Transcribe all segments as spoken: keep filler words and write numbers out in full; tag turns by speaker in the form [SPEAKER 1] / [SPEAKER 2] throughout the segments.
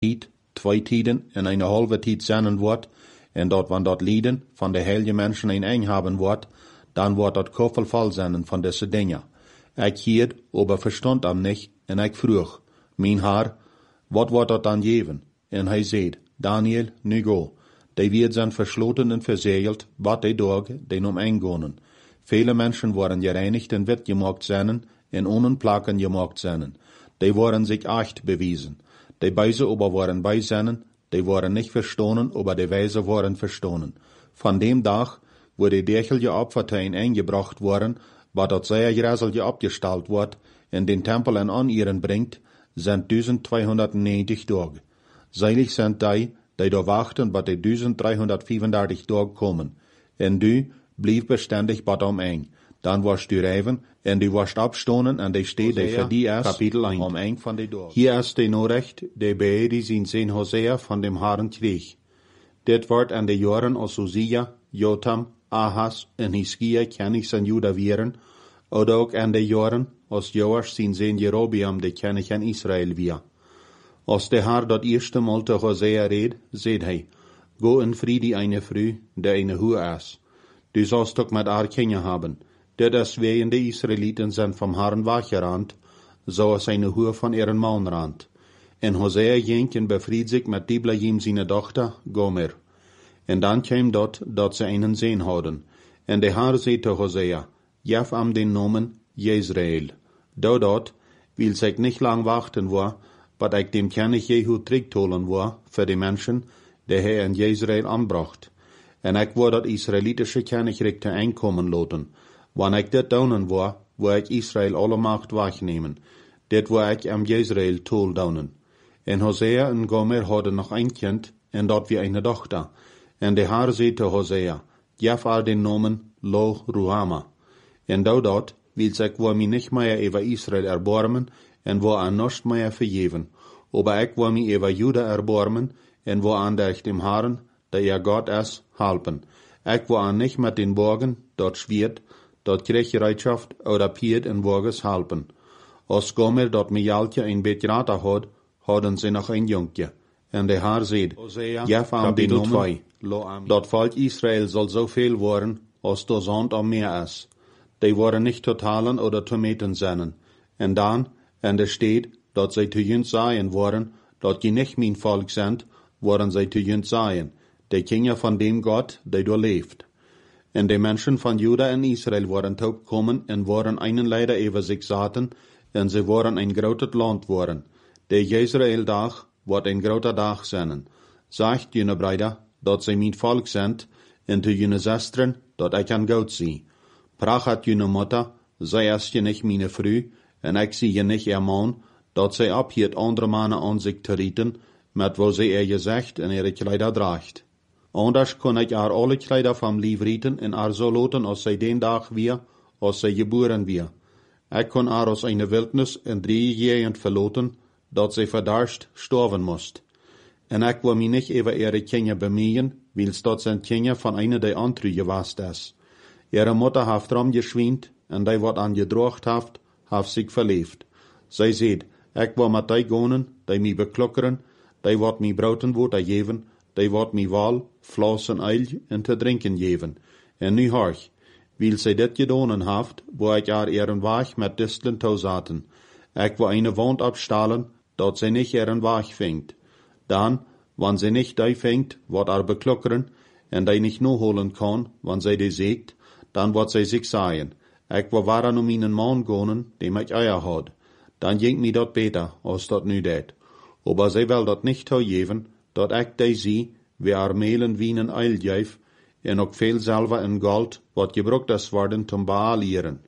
[SPEAKER 1] Tiet, zwei Tiden en eine halbe Tiet zijn wordt, en dat wanneer dat lieden van de heilige mensen een eng hebben wordt, dan wordt dat koffel vol zijn van deze dingen. Ik hield, aber verstand am nicht, en ik vroeg, mijn Herr, wat wordt dat dan geven? En hij zei, Daniel, nu go. Die wird zijn versloten en verzegeld, wat die dag, die om eingonen. Viele Menschen waren gereinigt en wit gemaakt zijn, en ohne Plaken gemaakt zijn. Die waren sich echt bewiesen. Die Beise aber waren bei zijn, die waren nicht verstohlen, aber die Weise waren verstohlen. Von dem Tag, wo die derchelige Opferteien eingebracht worden, wat dat sehr gräselje abgestellt wordt, in den Tempel en an ihren bringt, sind zwölfhundertneunzig Tage. Seilig sind die, die da wachten, wat die dreizehnderdvierendertig Tage kommen. En du blieb beständig bat om eng. Dan was du rijven, en du warst abstonen, en die steht die für die erst, Kapitel eins. Om eng van die Dag. Hier ist die Norecht, die beedi zijn zijn Hosea van dem Herren kreeg. Dit wordt aan de jaren als Uziah, Jotam, Ahas en Hiskia kennis aan Juda wieren, oder ook aan de jaren als Joas zijn zijn Jerobeam de kennis aan Israël weer. Als de Herr dat eerste Mal te Hosea reed, zei hij, go in Friede eine Früh, der eine Hure is. Du sollst ook met haar Kinder haben. Dit is wegen de Israeliten zijn vom Herrn wachgerand, so als eine Hure von ihren Mann rand. En Hosea ging en befried zich met Diblaim seine Tochter, Gomer. En dan kwam dat, dat ze einen Sehn hadden. En de Herr zei te Hosea, jef am den Namen Jezreel. Dodat, wil zich nicht lang wachten war, wat ik dem König Jehu terugtolen war, für die Menschen, die hij in Jezreel anbracht. En ik wou dat Israelitische Königreich te einkommen laten. Wanneer ik dit doen war, wou ik Israel alle Macht wegnemen. Dit wou ik am Jezreel tol doen. En Hosea en Gomer hadden nog een kind, en dat wie eine Tochter. En de Herr zei te Hosea, jef haar den Namen Lo Ruhama. En dodat wil zich wo mi nicht mehr über Israel erbarmen, en wo an nicht mehr vergeven. Aber ik wo mi über Juda erbarmen, en wo an der ich dem Herrn, der ihr Gott ist, halpen. Ik wo an nicht mit den Borgen, dort Schwert, dort Kriegsbereitschaft oder Piet en Borges halpen. Als Gomer dort Mijaltje ein Betrata had, hadden ze nog een jonkje. En de Herr zei, jef am den Namen, dat Volk Israel soll so viel worden, als der Sand am Meer is. Die waren nicht totalen oder Tometen seinen. En dan, en de steht, dat zij te jünd seien waren, dat je nicht mein Volk sind, waren zij te jünd seien. De Kinder von dem Gott, der du leeft. En de Menschen von Juda en Israel waren toegekommen en waren einen leider über sich zaten, en ze waren ein groot Land worden. De Jezreel-dag wordt een groter dag zijn. Zegt jene Brüder, dat zij mijn volk zijn, en te jene zesteren, dat ik aan goud zie. Prachat jene Mutter, zij is je nicht meine Früh, en ik zie je nicht ihr Mann, dat zij abhielt andere mannen aan zich te rieten, met wo zij ihr gezegd en ihre Kleider draagt. Anders kon ik haar alle Kleider vom Lief rieten en haar zo loten als zij den dag weer, als zij geboren weer. Ik kon haar als eine Wildnis in drie jaren verloten, dat zij verdarscht sterven moest. En ik wil me niet over ihre Kinder bemühen, wils dat zijn Kinder van eine der andere gewast is. Ihre Mutter heeft rum geschwind, en die wat aan gedroogd heeft, heeft zich verleefd. Zij zegt, ik wil met die gonen, die mij beklokkeren, die wat mij broten wordt geven, die wat mij wal, vlees en eil en te drinken geven. En nu hoor, wil zij dit gedonen heeft, wo ik haar ihren Weg met distelen toezaten. Ik wil eine wand abstalen, dat zij nicht ihren Weg vingt. Dan, wann zij nicht die vingt, wat haar beklokkeren, en die nicht no holen kan, wann zij die zegt, dan wordt zij zich zeggen, ik wil waren om mijn man gonen, dem ik eier had. Dan ging mij dat beter, als dat nu deed. Aber zij wil dat nicht toegeven, dat ik die zie, wie haar melen wienen eil geef, en ook veel zilver en gold, wat gebruikt is worden zum bealieren.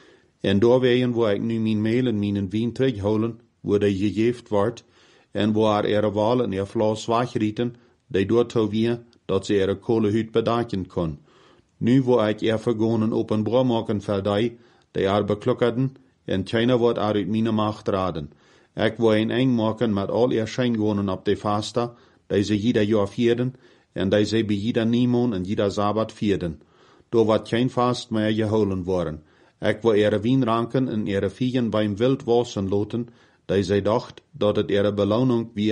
[SPEAKER 1] En doorwegen, wo ik nu mijn melen mijn wien terugholen, wo die gegeven wordt, en wo haar ihre wal en ihr vlees wegrieten, die dort weer, dat ze ihre kolehuid bedaken kon. Nu wo ik ihr vergonen op een bro maken voor die, die haar beklokkerden, en keiner wordt haar uit mijn macht raden. Ik wil een eng maken met al ihr schijngonen op de vaste, die ze jeder jaar vierden, en die ze bij jeder Niemon en jeder Sabbat vierden. Door wordt geen vast meer geholen worden. Ik wil ihre wienranken en ihre vieren beim wild wassen loten, die zij dacht, dat het ihre beloning weer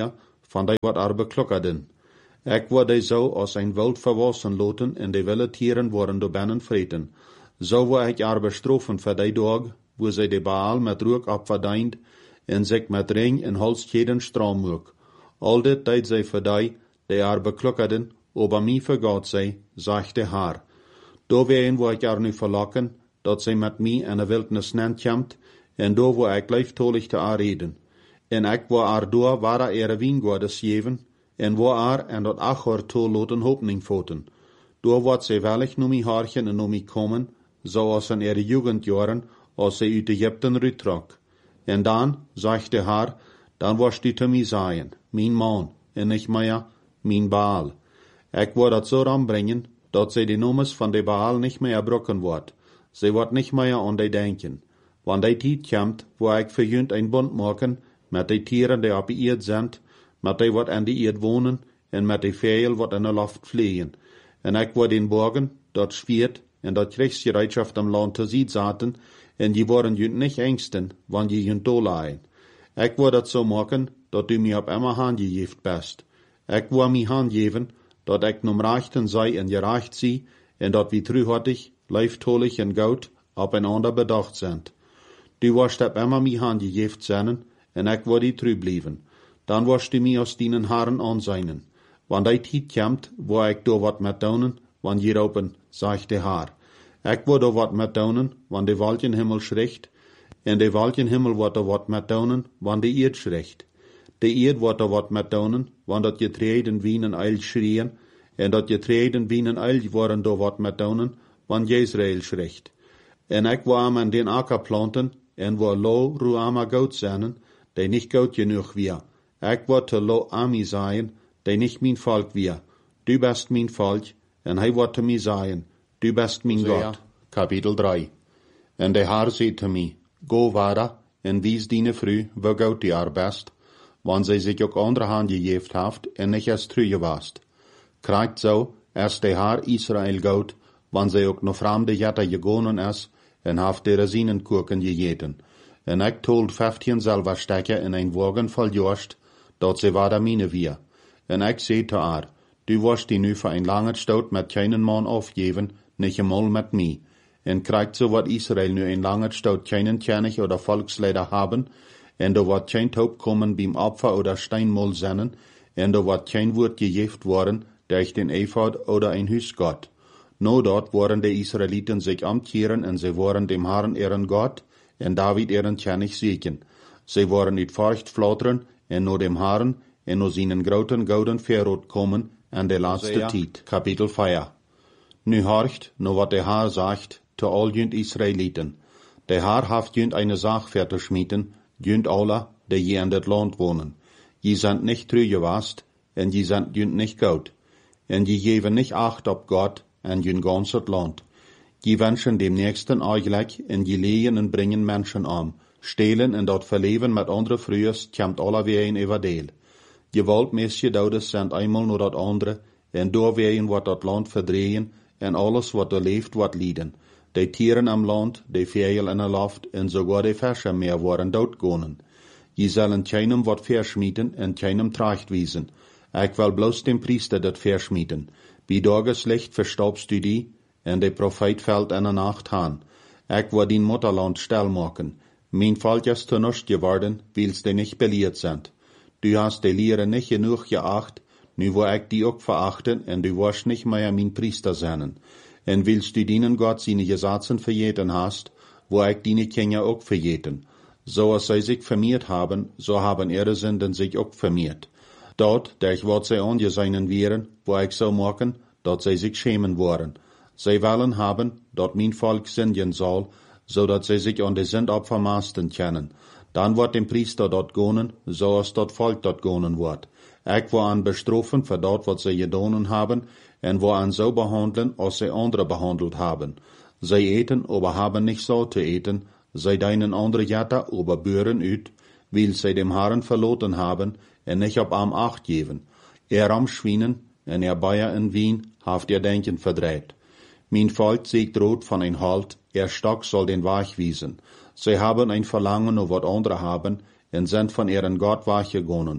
[SPEAKER 1] van die wat arbe klokkerden. Ik word die zo als een wild verwassen loten en de wilde tieren worden door binnen vreten. Zo word ik arbe strofen voor die dag, wo zij de Baal met rook opverdient en zich met ring en holskeden stram moek. Al dit deed zij voor die, die arbe klokkerden, over mij vergaat zij, zegt de Haar. Door ween wil ik haar nu verlokken, dat zij met mij in de wildnis nenkomt, en door wil ik lieftolig te haar reden. En ik wil haar door waar er wijngaarden geven, en wil haar en dat ach haar toe laten hopening voten. Door wordt zij wellig naar mij harken en naar mij komen, zoals in ihre jugendjaren, als zij uit Egypten uittrok. En dan, zegt de Haar, dan was die te mij zijn, mijn man, en niet meer, mijn Baal. Ik wil dat zo aanbrengen, dat zij de noemes van de Baal niet meer brokken wordt. Zij wordt niet meer aan die denken. Want die tijd komt, wo ik verjunt een bond maken, met de tieren die op de eerd zijn, met die wat in de eerd wonen, en met de vijel wat in de lucht vliegen. En ik wil den borgen, dat schweert, en dat rechtsgereitschaft am land te zien zaten, en die worden junt niet engsten, want je junt doorlaaien. Ik wil dat zo maken, dat u mij op immer hand geeft best. Ik wil mij hand geven, dat ik nom rechten zij en gerecht zie, en dat we truhartig, lieftolig en goud op een ander bedacht zijn. Du wirst op immer mij hand gegeven zijn, en ik wil die tru blijven. Dan wirst du mij als dienen haren aanzijnen. Want die tijd komt, wo ik door wat met doen, want je roepen, zegt de Haar. Ik wil door wat met doen, want de Wolkenhimmel schricht, en de Wolkenhimmel wordt er wat met doen, want de Eerd schricht. De Eerd wordt er wat met doen, want dat je treden wienen eil schrien, en dat je treden wienen eil worden door wat met doen, want Jezreel schricht. En ik wil am an den akker planten, en wil lo ruama goud zijn, die niet goud genoeg weer. Ik wil te lo ami zijn, die niet mijn volk weer. Du bist mijn volk, en hij wordt te mij zijn, du bist mijn God. Kapitel drie. En de Haar zei te mij, go vada, en wies diene vrouw, wo goud die haar best, want zij zich ook andere hand gegeven heeft, en niet als truje wast. Krijgt zo, als de Haar Israël goud, want zij ook nog vreemde jette gegonen is, en heeft de resinenkoeken gegeten. En ik told vijftien zilverstekken in een wagen vol jorst, dat ze wada mine weer. En ik zei te haar, du wirst die nu voor een lange stoot met keinen man afgeven, niet eenmaal met mij. En krijgt zo wat Israël nu een lange stoot keinen König oder Volksleider haben, en er wordt geen hoop komen beim Opfer oder Steinmol zennen, en er wordt geen woord gegeven worden, durch den Ephod oder ein Huisgott. No dort worden de Israeliten sich amtieren, en ze worden dem Herrn ihren Gott, en David ihren König siegen. Ze worden niet furcht flatteren, en no dem Herrn, en no seinen groten gouden verrot komen, en de laatste tijd. Kapitel vier. Nu horcht, no wat de Haar sagt, te al junt Israeliten. De Haar haft junt eine Sach verzuschmieden, junt alle, die je in dit land wohnen. Je sind nicht treu gewast, en je sind junt nicht goud. En je geven nicht acht op Gott, en jun ganzet land. Je wenschen dem Nächsten eigenlijk, en je legen en brengen Menschen om. Stelen en dat verleven met andere vrouwen komt alleweer een everdeel. Je waldmeisje doudes zijn eenmaal naar dat andere, en doorween wordt dat land verdrehen, en alles wat er leeft wordt lieden. De tieren am land, de vijel in de lucht, en sogar de Fische meer worden doodgonen. Je zullen keinem wat verschmieden, en keinem tracht wezen. Ik wil bloos dem priester dat verschmieden. Wie dageslicht verstaubst du die, en de profeet fällt in de nacht aan. Ik wil dien Mutterland stil maken. Mijn volk is te nust geworden, wils die nicht beleerd zijn. Du hast de Lehre nicht genug geacht, nu wil ik die ook verachten, en du wirst nicht mehr mijn priester zijn. En willst du dienen Gott seine Gesetze verjeten hast, wo ik die Kinder ook verjeten. So als zij sich vermehrt haben, so haben ihre Sünden sich ook vermehrt. Dort, durch wat zij angeseinen wären, wo ik zou maken, dat zij sich schämen worden. Zij willen haben, dat mijn volk sündigen soll, zodat zij sich an de Sündopfer maasten kennen. Dan wordt dem Priester dort gonen, zoals dat volk dort gonen wordt. Ik wil aan bestrofen voor dat wat zij gedaan haben, en wil aan zo behandelen, als zij andere behandeld haben. Zij eten, aber haben nicht so te eten, zij deinen andere jatta, aber beuren uit, weil zij dem Herrn verloten haben, en nicht op am acht geven. Er am Schwienen, en er Bayer in Wien, haft er denken verdreht. Mein Volk siegt rot von ein Halt, er Stock soll den Weg wiesen. Sie haben ein Verlangen, auf wat andere haben, en sind von ihren Gott weggegangen.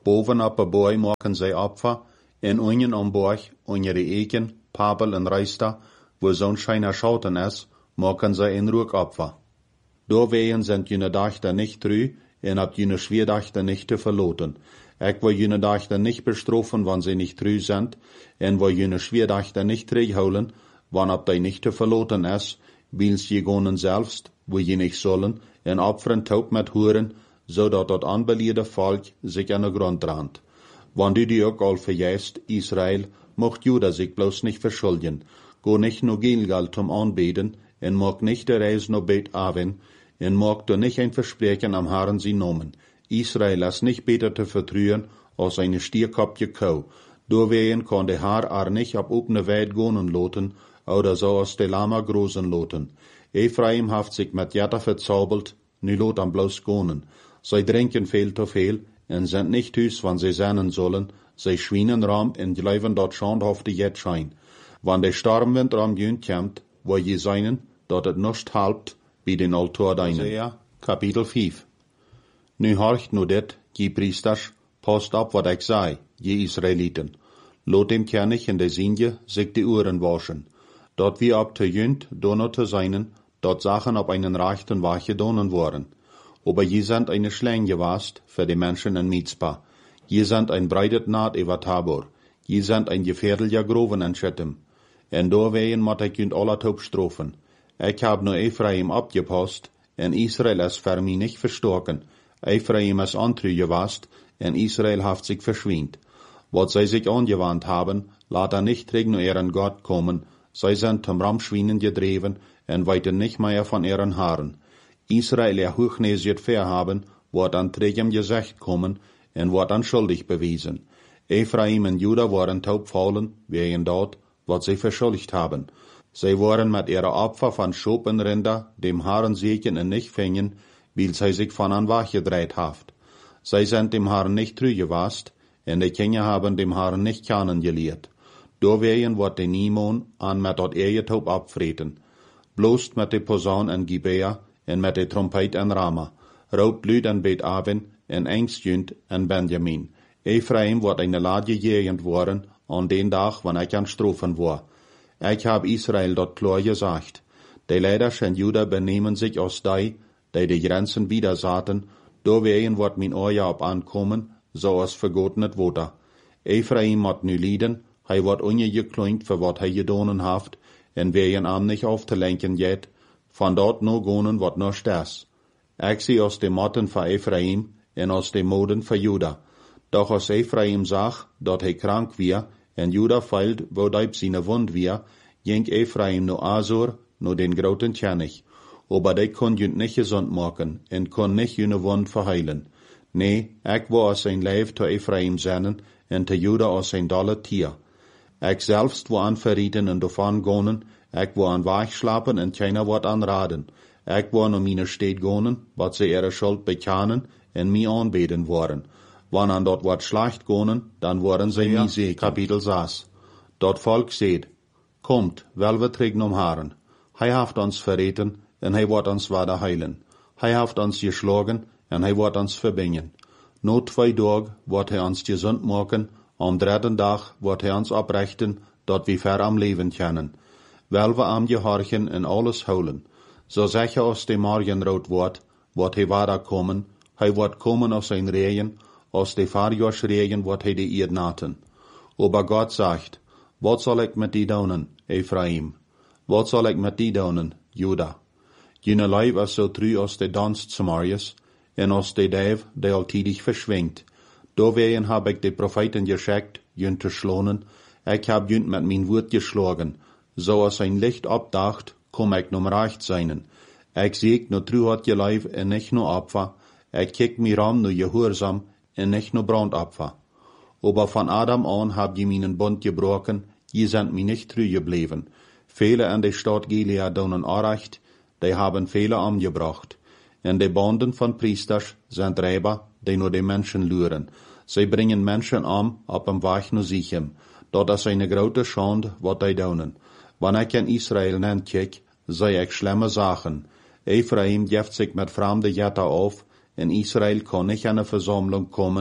[SPEAKER 1] Boven op een boy maken zij Opfer, en unjen am Borg, unjer de Eken, Papel en Reister, wo Sonnenschein erschauten is, maken zij een Rookopfer. Doorwegen sind jene Dachten nicht trü, en ab jene Schwerdachten nicht te verloten. Ik wil jene Dachten nicht bestrafen, wann sie nicht trü sind, en wil jene Schwerdachten nicht terughouden, wann ab die nicht te verloten is, wils je gonen selbst, wo je nicht sollen, en opferen taub met horen, zodat dat aanbeliede volk zich aan de grond randt. Wann du die ook al verjäst, Israel, mocht Juda sich bloß nicht verschulden, go nicht no Gilgal zum Anbeten, en mag nicht der Reis no Bet Aven, en mag du nicht ein Versprechen am Herrn sie nomen. Israel ist nicht beter te vertrühen, als eine stierkopje Kau. Doorwegen kann der Herr ar nicht ab opne Weid gonen loten, oder so als de Lama großen loten. Ephraim haft sich mit Jetta verzaubelt, nu lot am bloß gonen. Sie trinken viel zu viel, en sind nicht hüs, wann sie sennen sollen, sie schwienen ram en bleiben dort schandhafte Jet schein. Wann der Stormwind ram jünt kämmt, wo je seinen, dat het nicht halbt, wie den Altor deinen. Hosea, Kapitel vijf. Nu horcht nu dit, je priesters, post op wat ik zei, je Israeliten. Lot dem König in de Sinje sich die Uhren waschen. Dort wie ab te jünt, donner te seinen, dort Sachen op einen rechten Wache donen worden. Aber je sind eine Schlange wast für die Menschen in Mizpah. Je sind ein breitet Naht über Tabor. Je sind ein gefährlicher Groven in Schittim. En doorwegen moet ik junt alle taub strofen. Ik heb nu Ephraim abgepast, en Israel is für mich nicht verstorken. Ephraim is antrü gewast, en Israel haft sich verschwint. Wat zij sich angewandt haben, laat er nicht gegen ihren Gott kommen. Zij sind zum Ramschwienen gedreven, en weiten nicht mehr von ihren Haaren. Israel er hochnäsiert verhaben, wordt an tregem Gesicht kommen, en wordt an schuldig bewiesen. Ephraim en Juda waren taubfallen, wegen dort, wat sie verschuldigt haben. Sie waren mit ihrer Opfer von Schopenrinder dem Herrn Segen en nicht fingen, weil sie sich von an Wach gedreht haft. Sie sind dem Herrn nicht trü gewast, en die Kinder haben dem Herrn nicht kennengelehrt. Doorwegen wordt de niemand an met dat eie taub abvreten. Bloß met de Posaun en Gibea, en met de trompet en Rama. Rood Lüd en Bet Aven, en Engstjünd en Benjamin. Ephraim wordt eine Ladje gegend worden, an den Tag, wann ich an Strofen war. Ich hab Israel dort klar gesagt. Die Leiders en Juda benehmen sich aus die, die die Grenzen wieder saten, doorwegen wordt min oor op ankommen, so als vergoten het woter. Ephraim moet nu lieden, hij wordt ongekloint voor wat hij gedonen haft, en wegen am nicht auf te lenken jet, van dort no gonen wat no stes. Ik zie aus de motten van Ephraim, en aus de moden van Juda. Doch als Ephraim zag, dat hij krank weer, en Juda feilt, wo deib seine wund weer, ging Ephraim no Azor, no den groten König. Aber die kon junt nicht gesund maken, en kon nicht jene wund verheilen. Nee, ik wou als zijn lijf te Ephraim zenden, en te Juda als zijn dolle tier. Ik selbst wou aan verrieten en davon gonen, ik wou aan wach slapen en keiner wordt aanraden. Ik wou no mine steed gonen, wat ze ihre schuld bekennen, en mi aanbeden worden. Wann an dort wat schlecht gonen, dan worden ze nie zeker. Kapitel zes. Dort volk seht, kommt, wel we tregen om Herren. Hij haft ons verreten, en hij wordt ons weder heilen. Hij haft ons geschlagen, en hij wordt ons verbingen. No twee dag wordt hij ons gezond maken, am dritten dag wordt hij ons oprechten, dat we ver am leven kunnen. Wel we am gehorchen en alles houden. Zo zeg je als de morgenrood wordt, wordt hij weder komen, hij wordt komen aus zijn regen, aus de Fahrjahrsregen wordt hij de eerd naten. Aber Gott sagt, wat zal ik met die doen, Ephraim? Wat zal ik met die doen, Juda? Jene lijf is zo true als de dans Samarias, en als de duif die altidig verschwingt. Doorwegen heb ik de profeten geschickt, jünt te schlonen, ik heb jünt met mijn woord geschlagen, zo als een licht opdacht, kom ik nom recht zijn. Ik zie no true hat je lijf en nicht no Opfer, ik kijk mir ram no gehorsam, en nicht no Brandopfer. Aber von Adam an hab je meinen Bund gebrochen, je sind mir nicht treu geblieben. Viele in der Stadt Gilead donen Arecht, die haben viele umgebracht. En de Banden von Priesters sind Räber, die nur die Menschen luren. Sie bringen Menschen um, op een Weg nur sichem. Dat is eine grote Schande, wat die donen. Wann ich in Israel nennt kijk, sei ich schlimme Sachen. Ephraim geeft sich mit fremde Jetta auf, en Israel kann nicht an eine Versammlung kommen,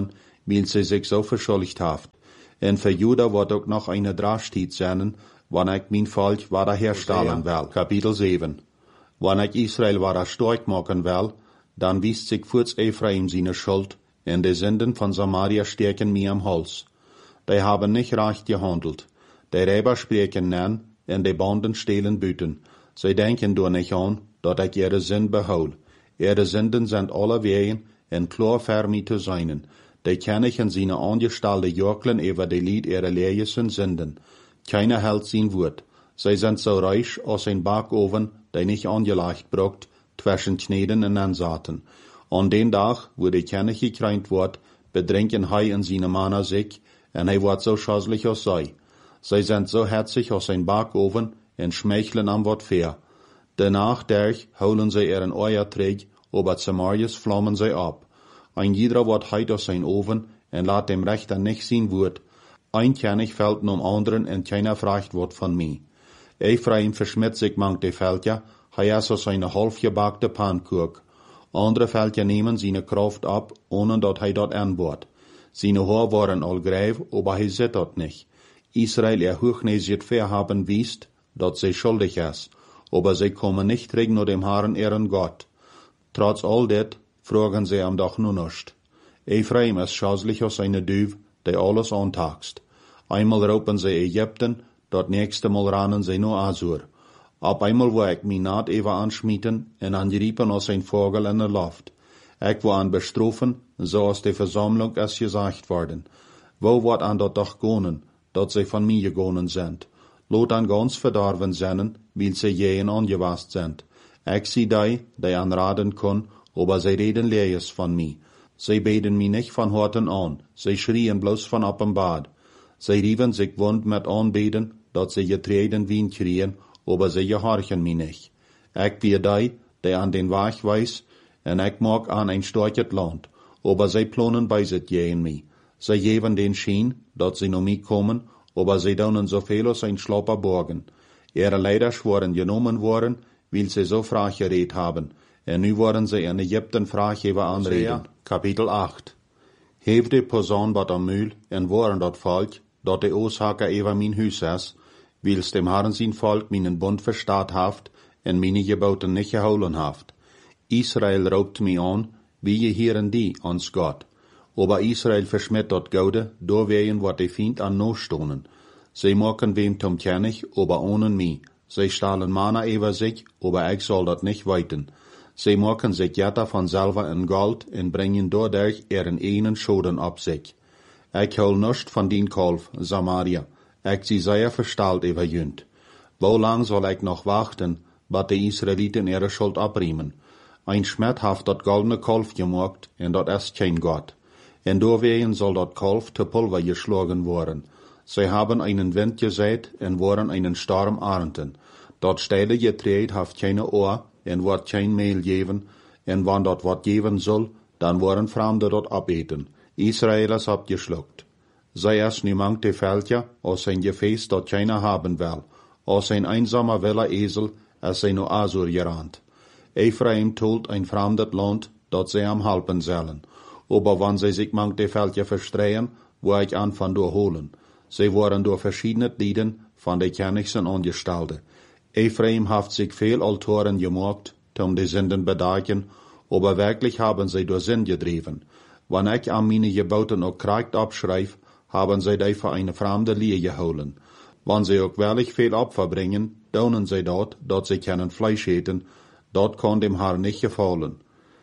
[SPEAKER 1] weil sie sich so verschuldigt haft. En für Juda wird auch noch eine Drastit sein, wann ich mein Volk wiederherstellen will. Kapitel sieben. Wann ich Israel wieder stark machen will, dann wisst sich kurz Ephraim seine Schuld, en die Sünden von Samaria stärken mir am Hals. Die haben nicht recht gehandelt. Die Räber sprechen nan, en die Banden stehlen Büten. Sie denken doch nicht an, dat ich ihre Sünd behol. Ihre Sünden sind alle wegen, en klar für mich zu sein. Die kenne ich in seine angestellte Joklen über die Lied ihrer leersten Sünden. Keiner hält sein Wort. Sie sind so reich als ein Backofen, der nicht angelegt braucht, zwischen Kneden und Ansaten. An den Tag, wo die Kenne gekreint wird, bedrängen hei und seine Männer sich, und er wird so schäßlich als sei. Sie sind so herzig als ein Backofen, und schmeicheln am Wort fair. Danach derch holen sie ihren Euerträg, aber Samarias flammen sie ab. Ein jeder wird heit aus sein Ofen, und lat dem Rechter nicht sein Wort. Ein König fällt um anderen, und keiner fragt Wort von mir. Ephraim verschmiert sich manch die Völker, er ist aus einer halbgebackte Pannkuchen. Andere Völker nehmen seine Kraft ab, ohne dass er dort anbord. Seine Haare waren all greif, aber er sieht dort nicht. Israel er hochnäsigt verhaben wisst, dass sie schuldig ist, aber sie kommen nicht zurück nur dem Herrn ihren Gott. Trotz all det fragen sie am doch nur nicht. Ephraim ist schäßlich aus einer Düv, der alles antaxt. Einmal raupen sie Ägypten, dort nächste Mal rannen sie nur Asur. Ab einmal wo ich mich naht Eva anschmieten en angeriepen als ein Vogel in der Luft. Ich war an bestrafen, so als die Versammlung es gesagt worden. Wo wird an dort doch gonen, dat sie von mir gegonen sind? Lot an ganz verdorben sennen, weil sie jähen angewast sind. Ich sie die, die anraten können, aber sie reden leeres von mir. Sie beten mich nicht von Horten an, sie schrien bloß von ab im Bad. Sie riefen sich wund mit Anbeten, dat sie getreten Wien kriegen, aber sie gehorchen mich nicht. Ich bin die, der an den Weg weiß, und ich mag an ein starkes Land, aber sie planen bei sich gegen mich. Sie geben den Schien, dat sie noch mich kommen, aber sie tun so viel als ein Schlapper borgen. Ihre Leider schworen genommen worden, weil sie so frach geredet haben, und nu worden sie in Ägypten Frachgeber anreden. Kapitel acht. Heeft die Person wat am Mühl, en waren dat Volk, dat de Oorzaker über mein Hus is, wils dem Herrn sein Volk meinen Bund verstaat haft, en meine Geboten nicht geholen haft. Israel raubt mich an, wie je hieren die ans Gott. Aber Israel verschmiert dort Gode, doorwegen wat die Feind an no stonen. Sie machen wem zum König, aber ohne mich. Sie stahlen Mana über sich, aber ich soll dat nicht weiten. Sie machen sich jetta von Silber und Gold und bringen dadurch ihren einen Schoden ab sich. Ich hol nicht von din Kolf, Samaria. Ich sie sehr verstalt über jünd. Wo lang soll ich noch warten, bat die Israeliten ihre Schuld abriemen? Ein Schmied haft dat goldene Kolf gemacht, und dat ist kein Gott. Und doorwegen soll dat Kolf zu Pulver geschlagen worden. Sie haben einen Wind gesät und waren einen Sturm ernten. Dort stille Getreid haft keine Ohr, und wird kein Mehl geben, und wann dort wat geben soll, dann wollen Fremde dort abeten. Israelis abgeschluckt. Sei es niemand die Völker, aus ein Gefäß, dort keiner haben will, aus ein einsamer wilder Esel, als sei nur Asur gerannt. Ephraim tut ein fremdes Land, dort sie am halten sollen. Aber wann sie sich manch die Völker verstreuen, wo ich an von durchholen. Sie waren durch verschiedene Lieden von den Königsen angestellte. Ephraim haft sich viel Altoren gemacht, um die Sünden bedagen, aber wirklich haben sie durch Sinn getrieben. Wenn ich an meine Geboten auch korrekt abschreib, haben sie die für eine fremde Liebe geholen. Wenn sie auch wirklich viel Opfer bringen, tun sie dort, dort sie keinen Fleisch eten, dort kann dem Herrn nicht gefallen.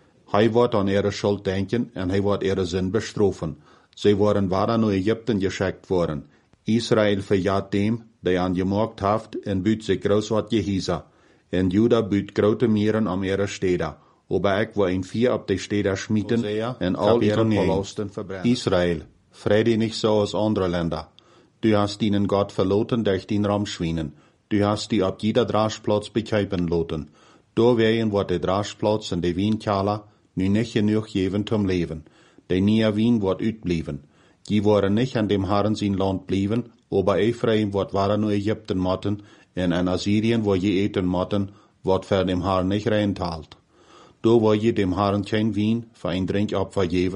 [SPEAKER 1] Er wird an ihre Schuld denken, und er wird ihre Sinn bestrafen. Sie waren weiter nach Ägypten geschickt worden. Israel verjagt dem, der an gemacht haft, und büt sich groß wat Gehieser. Und Juda büt grote Mieren am ihre Städte. Aber ich war ein vier ab die Städte schmieden, und all ihre Verlusten verbrennen. Israel, freu dich nicht so als andere Länder. Du hast ihnen Gott verloten durch den Ramschwienen. Du hast die ab jeder Draschplatz bekäupen loten. Doorwegen wird der Draschplatz und die Wienkaler nu nicht genug geben zum Leben. Der neue Wien wird utblieben. Die waren nicht an dem Herrn sein Land blieben, aber Ephraim wird waren nur Ägypten motten, und in Assyrien, wo je eten motten, wird für dem Herrn nicht reintalt. Do wo je dem Herrn kein Wien für ein Trinkopfer geben,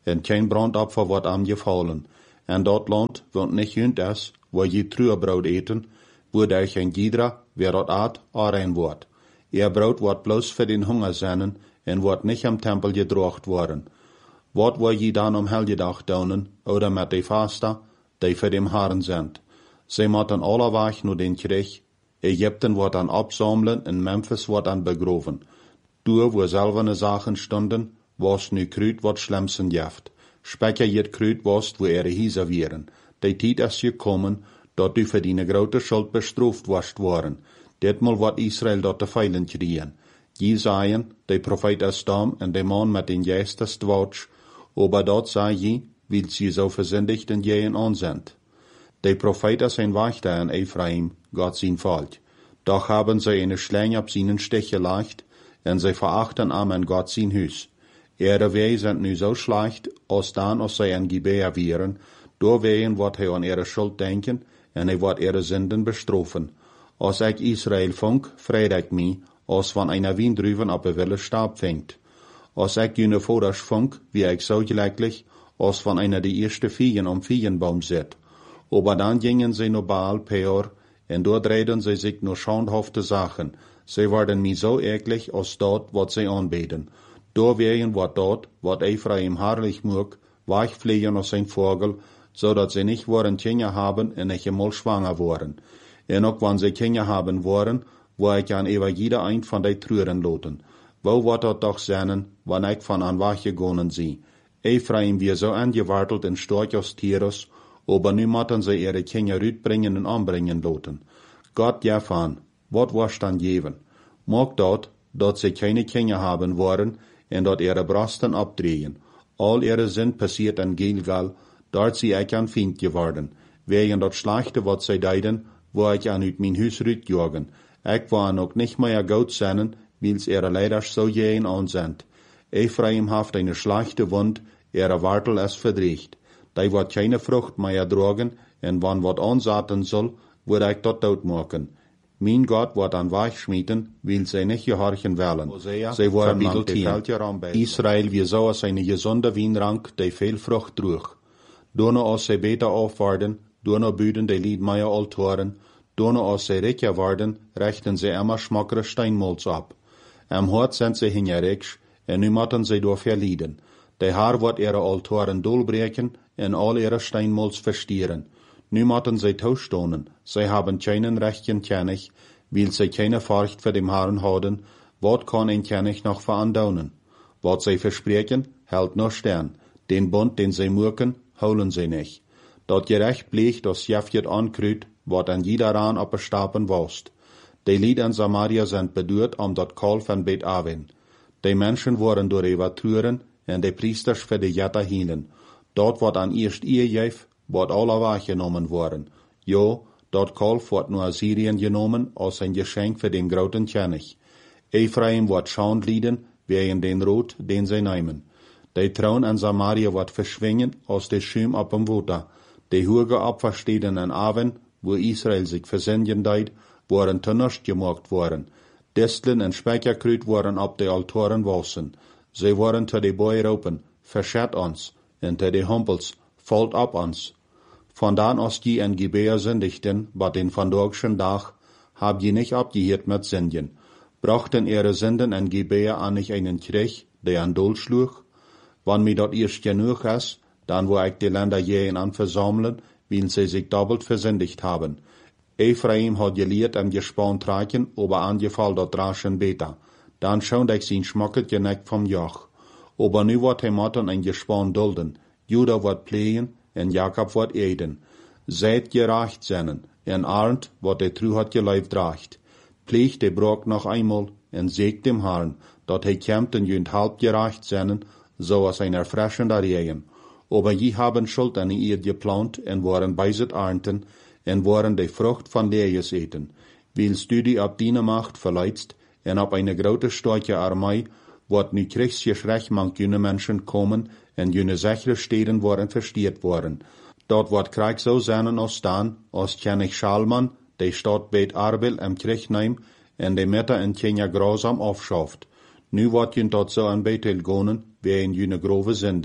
[SPEAKER 1] en kein Brandopfer wordt angefallen. En dat land wordt niet junt is, waar je truerbrood eten, wo der geen giedra, wer dat aat, arein wordt. Ihr brood wordt bloos voor den Hunger zijn, en wordt niet im Tempel gedroogd worden. Wat wil je dan om helgedag doen, oder met de vasta, die voor dem Herren zijn? Zij moeten alle weg naar den Krieg. Ägypten wordt dan opzamelen en Memphis wordt dan begraven. Door wo selvene Sachen stunden, was nu kruid wat schlimmsten jaft. Spekker jet kruid was, wo ihre Hieser wären. Die tijd is gekommen, dat du für deine grote Schuld bestraft warst worden. Ditmal wat Israel dat te feilen kriegen. Jesaja, de Prophet is dam en de man met den Geistes dwatsch, aber dat sei je, weil sie so versündigt en jehen an sind. De Prophet is ein Wächter in Ephraim, Gott sein Volk. Doch haben sie eine Schlange ab seinen Stich gelegt, en sie verachten am Gott sein Hus. Ihre Wege sind nu so schlecht, als dann, als sie ein Gebär wären, doorwegen wordt hij aan ihre Schuld denken, en hij wordt ihre Sünden bestrafen. Als ik Israel funk, vreed ik mij, als van einer Wiendruven op een wilde Stab fängt. Als ik jene Voders funk, wie ik zo gelijklich, als van einer de eerste Viehen am Viehenbaum zit. Aber dann gingen sie nur Baal Peor, en dort reden sie sich nur schauenhafte Sachen. Sie werden mir so eklig, als dort, wat sie anbeten. Doorwegen wordt dort, wat Ephraim herrlich mag, wegfliegen als ein Vogel, zodat sie nicht worden Kinder haben en nicht einmal schwanger worden. En ook wanneer sie Kinder haben worden, wo ich an ever jeder ein von die Trüren loten. Wo wird dat doch sein, wann ich von an weggegangen sie? Ephraim wir so angewartelt en stark als Tieres, aber nu moeten sie ihre Kinder uitbringen en anbringen loten. Gott ja van, wat was dann geben? Mag dat, dat sie keine Kinder haben worden, en dat ihre Brasten abdrehen. All ihre Sinn passiert in Gilgal, dort sie ich an Fiend geworden. Wegen dat Schlechte, wat sie deiden, wo ich an uit mein Hus rütjagen. Ich war noch nicht mehr gut sein, weil's ihre Leiders so jähen an sind. Ephraim haft eine schlechte Wund, ihre Wartel ist verdreht. Die wird keine Frucht mehr tragen, en wann wat ansaten soll, würde ich dat dood machen. Mein Gott wird an Weich schmieden, weil sie nicht gehorchen wollen. Sie wollen lang die Israel wie so als eine gesunde Wienrank, die viel Frucht trug. Dono als sie beter aufwarten, dono büden die Lied mehr Altoren, dono als sie reicher werden, rechten sie immer schmackere Steinmolz ab. Am Hort sind sie hingerecht, en nu moeten sie door verlieden. Die Haar wird ihre Altoren dolbreken, en all ihre Steinmolz verstieren. Nu moeten sie tauschstonen, sie haben keinen rechten König, weil sie keine Furcht für dem Herrn haben, wat kann ein König noch verandauen? Wat sie versprechen, hält nur Stern, den Bund, den sie murken, holen sie nicht. Dat gerecht blieb, das Jefjet ankrüt, wat an jeder Raan op Stapen wost. Die Lied in Samaria sind bedurt um dat Kol van Bet Aven. Die Menschen worden door Evatruren, en de priesters für die Jetta hielen. Dort wordt an eerst ihr Jef, wordt alle wahrgenommen worden. Jo, dort Kolf wordt nur Assyrien genommen als ein Geschenk für den großen König. Ephraim wordt Schaundlieden wegen den Rot, den sie nehmen. Die Traun an Samaria wordt verschwingen aus de Schüm ab dem Wutter. Die hoge Opfer stehen an Aven, wo Israel sich versenden deid, worden tunnerst gemacht worden. Disteln en Speicherkrüt worden ab de Altoren wassen. Sie worden te de Boy ropen, verschet ons, en te de Humpels, falt ab ons. Vandaan als die en Gebär sündigten, bei den vandorgschen Dach, hab je nicht abgehiert mit Sünden. Brachten ihre Sünden en Gebär an nicht einen Krieg, der an Dol schlug? Wann mir dort erst genug ist, dann wo ich die Länder jähen an versammeln, weil sie sich doppelt versündigt haben. Ephraim hat geliert am Gespann tragen, aber angefallen dort raschen Beta. Dann schaut ich sein schmacket Geneck vom Joch. Aber nu wird er motten ein Gespann dulden. Juda wird pflegen, en Jakob wird eden. Seid gerecht seinen, en Arndt, wat der True hat geleift reicht. Pflegt der Brock noch einmal, en sägt dem Herrn, dat he kämmt en jünd halb gerecht seinen, so als ein erfrischender Regen. Aber je haben Schuld an ihr geplant, en waren beiset ernten, en waren de Frucht von Lees eten. Willst du die ab deine Macht verleidst, en ab eine grote starke Armee, wat nu kriegsgeschrecht mang jene Menschen kommen, en jene sichere Städten waren verstiert worden. Dort wird Krieg so sein als dann, als König Schalman, die Stadt Bet Arbel im Krieg nehm, en de Mitte in Kenia grausam aufschafft. Nu wird jün dort so an Bethel gonen, wie in jene grove Sünden.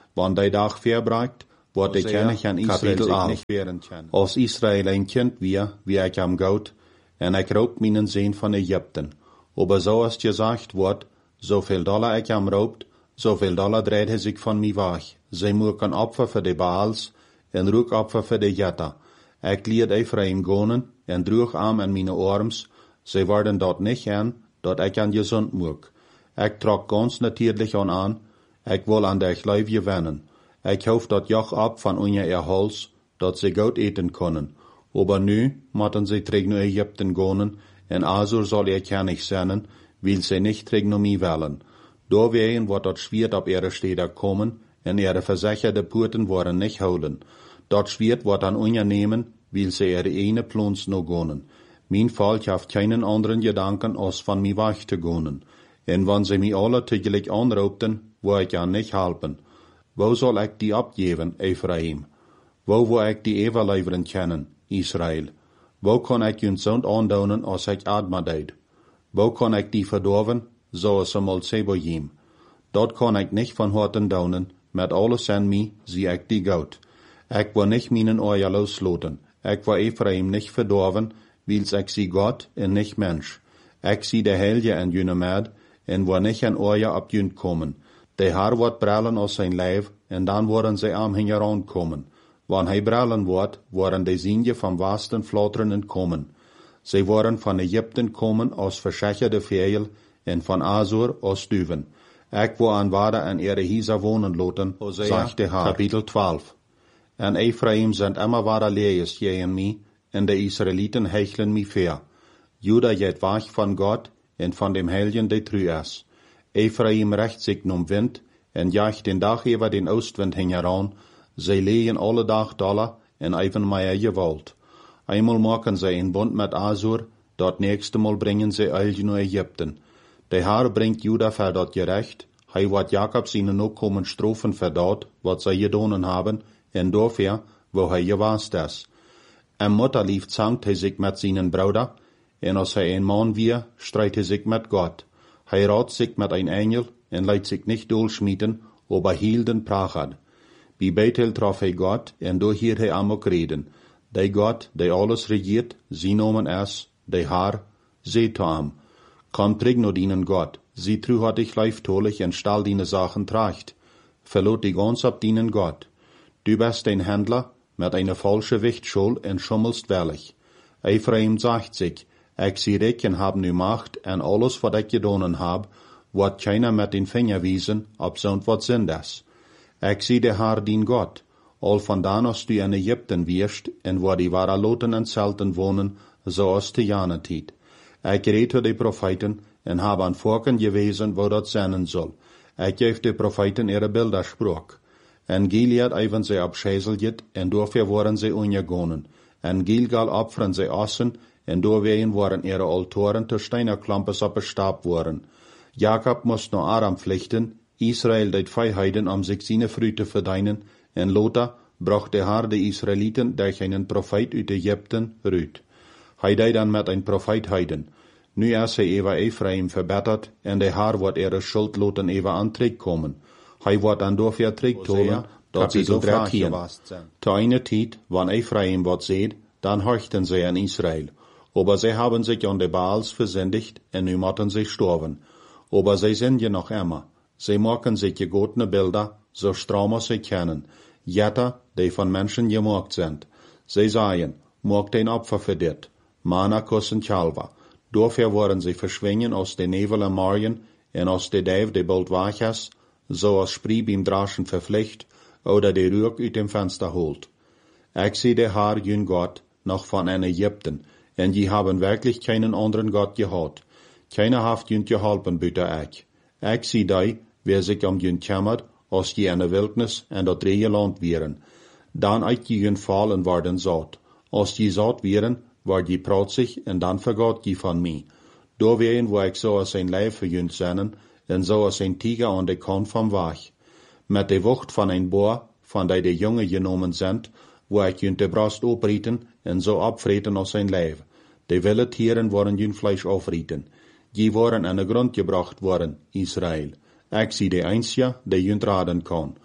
[SPEAKER 1] Wann die Dag verbreikt, wordt de kennis aan Israël zich niet weeren kennen. Als Israël een kind weer, wie ik am goud, en ik roop mijn zin van Egypten. Aber zoals gezegd wordt, zoveel dollar ik am roopt, zoveel dollar dreid hij zich van mij weg. Zij moeten opfer voor de Baals, en roek opfer voor de Jetta. Ik liet Ephraim gonen, en droeg am aan mijn arms, zij worden dat niet aan, dat ik aan gezond moet. Ik trok ganz natuurlijk aan aan, ik wil aan de lijf gewinnen. Ik hoef dat joch ab van unje ihr Hals, dat ze goed eten kunnen. Aber nu moeten ze terug naar Egypten gaan, en Asur zal ihr kennig zijn, wil ze niet terug naar mij willen. Doorwegen wordt dat Schwert op ihre steden komen, en ihre verzekerde poorten worden niet houden. Dat Schwert wordt aan unje nemen, wil ze ihre ene plons nog gaan. Mijn volk heeft keinen anderen gedanken, als van mij weg te gaan. En wanneer ze mij alle tegelijk aanroepten, wil ik aan niet helpen. Wo zal ik die opgeven, Ephraim? Wo wil ik die overleveren kennen, Israël? Wo kan ik je zo'n aandoen als ik Adma deed? Wo kan ik die verdorven, zoals ze mal Seboim? Dat kan ik niet van harten doen, met alles aan mij zie ik die goud. Ik wil niet mijn oor losloten. Ik wil Ephraim niet verdorven, wils ik zie God en niet mens. Ik zie de helje en june med, en wil niet een oor op jun komen. De haar wordt brullen als zijn lijf, en dan worden zij aan hem herankomen. Wanneer hij brullen wordt, worden de zienje van wasten flatteren komen. Zij worden van Egypten komen als verzekerde veel, en van Asur als duwen. Ik wil aan waarde en ihre Hisa wonen loten, zegt de Haar. Kapitel twaalf. En Ephraim zijn immer waarde lees je en mij, en de Israëlieten hechelen mij ver. Juda jet weg van God, en van dem Helgen de tru is. Ephraim recht zich nom wind, en jaagt den dag over den oostwind heen heran, zij legen alle dag dollar, en even meer gewalt. Einmal maken zij een bond met Asur, dat nächste mal brengen zij Elge naar Egypten. De Haar brengt Juda voor dat gerecht, hij wordt Jacob zijn opkomen strofen voor dat, wat zij gedaan hebben, en dafür, wo hij gewaast is. En mutterlief zankt hij zich met zijn bruder, en als hij een man weer, strijdt hij zich met God. Hij raadt zich met een engel, en leidt zich niet doorschmieden, aber hielden prachad. Bij Bethel trof hij God, en door hier hij am ook reden. De God, die alles regiert, zijn nomen is, de Haar, zei to am. Kom terug naar dienen God, sie tru hat dich leiftolig en stal diene Sachen tracht. Verlot die ganz ab dienen God. Du bist ein Händler, mit einer falsche Wichtschul en schummelst wellig. Ephraim sagt sich, ik zie reken hab nu macht, en alles wat ik gedaan hab, wordt keiner met den vinger wiesen, ob zo'n wat sind is. Ik zie de Haar dien God, al vandaan als du in Egypten wirst, en waar die ware loten en zelten wonen, zoals te jane tijd. Ik reed de profeten, en hab aan volken gewezen, wo dat zijn zal. Ik geef de profeten ihre Bilder sprach. En Gilead even ze op Schezeljet, en dafür worden ze ungegonen. En Gilgal opfern ze ossen, en doorwegen waren ihre Altoren te steinerklampes op bestaab worden. Jacob moest naar Aram vluchten, Israël deed vijheden om zich zijn fruit te verdienen, en Lothar bracht de Haar de Israëlieten durch einen Prophet uit Egypten ruit. Hij deed dan met een profeet heiden. Nu is hij even Ephraim verbeterd, en de Haar wordt ihre schuld loten even aan terugkomen. Hij wordt dan dafür terugtolen, dat ze zo vragen. Te eine tijd, wanneer Ephraim wat zeed, dan horchten zij aan Israël. Aber sie haben sich an de Baals versündigt, en nu moeten sie sterven. Aber sie sind ja noch immer. Sie machen sich gegotene Bilder, so stramm als sie kennen. Jetta, die von Menschen gemacht sind. Sie sagen, macht ein Opfer für dit. Mana kussen Chalva. Dafür worden sie verschwingen aus de Nevel en Marien, en aus de Däv, de bald wach is, so als Sprie beim Draschen verpflicht, oder de Rück uit dem Fenster holt. Ich sehe de Haar jün Gott, noch von en Ägypten, en die haben wirklich keinen anderen Gott gehad. Keiner haft jün geholpen, bitte ich. Ich zie die, wer sich um jün kümmert, als die in der Wildnis en dat dreie Land wären. Dan ich die jün fallen worden zat. Als die zat wären, war die protzig, en dan vergat die van mij. Doorwegen wo ik zo als een lijf verjünt zijn, en zo als een tiger aan de kant van weg. Met de wucht van een boer, van die de jongen genomen zijn, wo ik jünt de brast oprieten, en zo opvreten als een lijf. De wilde tieren worden jün Fleisch aufrieten. Die worden aan de grond gebracht worden, Israël. Ik zie de einzige, die jünt raden kan.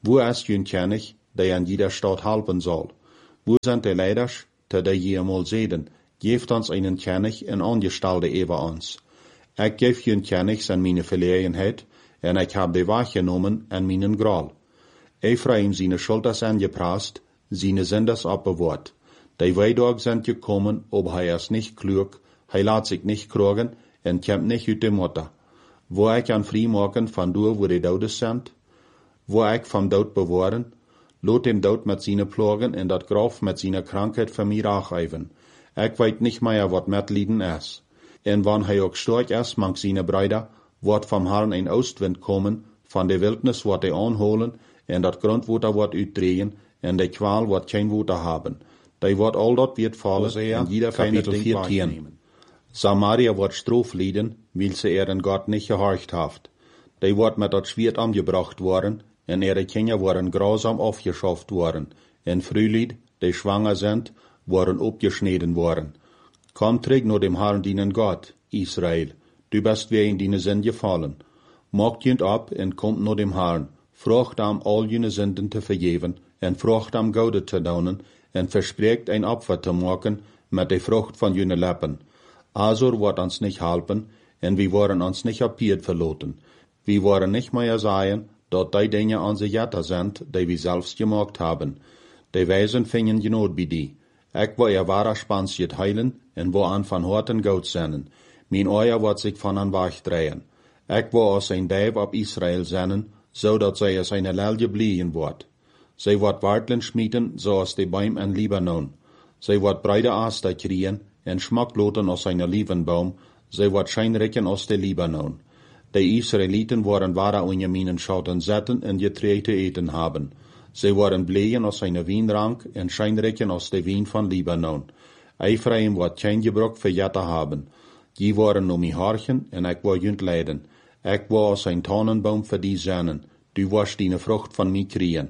[SPEAKER 1] Wo ist jün König, der an jeder Stadt helfen soll? Wo sind die Leiders, die die je einmal sehen? Geeft uns einen König en Angestellte über uns. Ich gebe jün König an meine Verlegenheit, en ich hab die wahrgenommen an meinen Graal. Ephraim seine Schuld ist angepasst, seine Sünders abbewahrt. Die Weidog sind gekommen, ob hij ist nicht klug, hij laat sich nicht kriegen, en kommt nicht uit de Mutter. Wo ich an vrijmaken van door wo die Dodes sind, wo ich vom Dood bewahren, lot dem Dood mit seine Plagen en dat Graf mit seiner Krankheit für mich racheven. Ich weet nicht mehr, wat Mitleiden ist. En wann hij ook stark ist, mang seine Brüder, wird vom Herrn ein Ostwind kommen, von der Wildnis wird er anholen, en dat Grundwater wird uitdrehen, en de Qual wird kein Water haben. Die wird all dort wird fallen, en jeder Kapitel vierzehn. Samaria wird Strof leiden, weil sie ihren Gott nicht gehorcht haft. Die wird mit dat Schwert angebracht worden, en ihre Kinder waren grausam aufgeschafft worden, en Frühlied, die schwanger sind, waren abgeschnitten worden. Komm, träg nur dem Herrn deinen Gott, Israel, du bist wie in deine Sünde gefallen. Macht jünd ab en kommt nur dem Herrn, frucht am all jene Sünden zu vergeben, en frucht am Gaude zu daunen, en verspricht ein Opfer zu machen mit der Frucht von jene Lippen. Azor wird uns nicht helfen, en wir wollen uns nicht apiert verloten. Wir wollen nicht mehr sagen, dort die Dinge unsere Jätter sind, die wir selbst gemacht haben. Die Weisen fingen Genot bei die. Ich will ihr wahrer Spansiet heilen, en wo an von Horten Gott senden. Mein Euer wird sich von an Wach drehen. Ich will aus ein Deib ab Israel senden, so dat zij als eine Lelje blieben wird. Zij wird Wartlen schmieden, so als die Bäume in Libanon. Zij wird breite Aster kriegen, en Schmackloten aus einer Liebenbaum, zij wird scheinrecken aus der Libanon. Die Israeliten waren wahre Unjaminen schauten setten en Getreide eten haben. Sie waren Blähen aus einer Wienrank en scheinrecken aus der Wien von Libanon. Ephraim wird kein Gebrauch für Jette haben. Die waren um mich horchen, en ich war jünd leiden. Ich war aus ein Tannenbaum für die Sennen, du wirst deine Frucht von mir kriegen.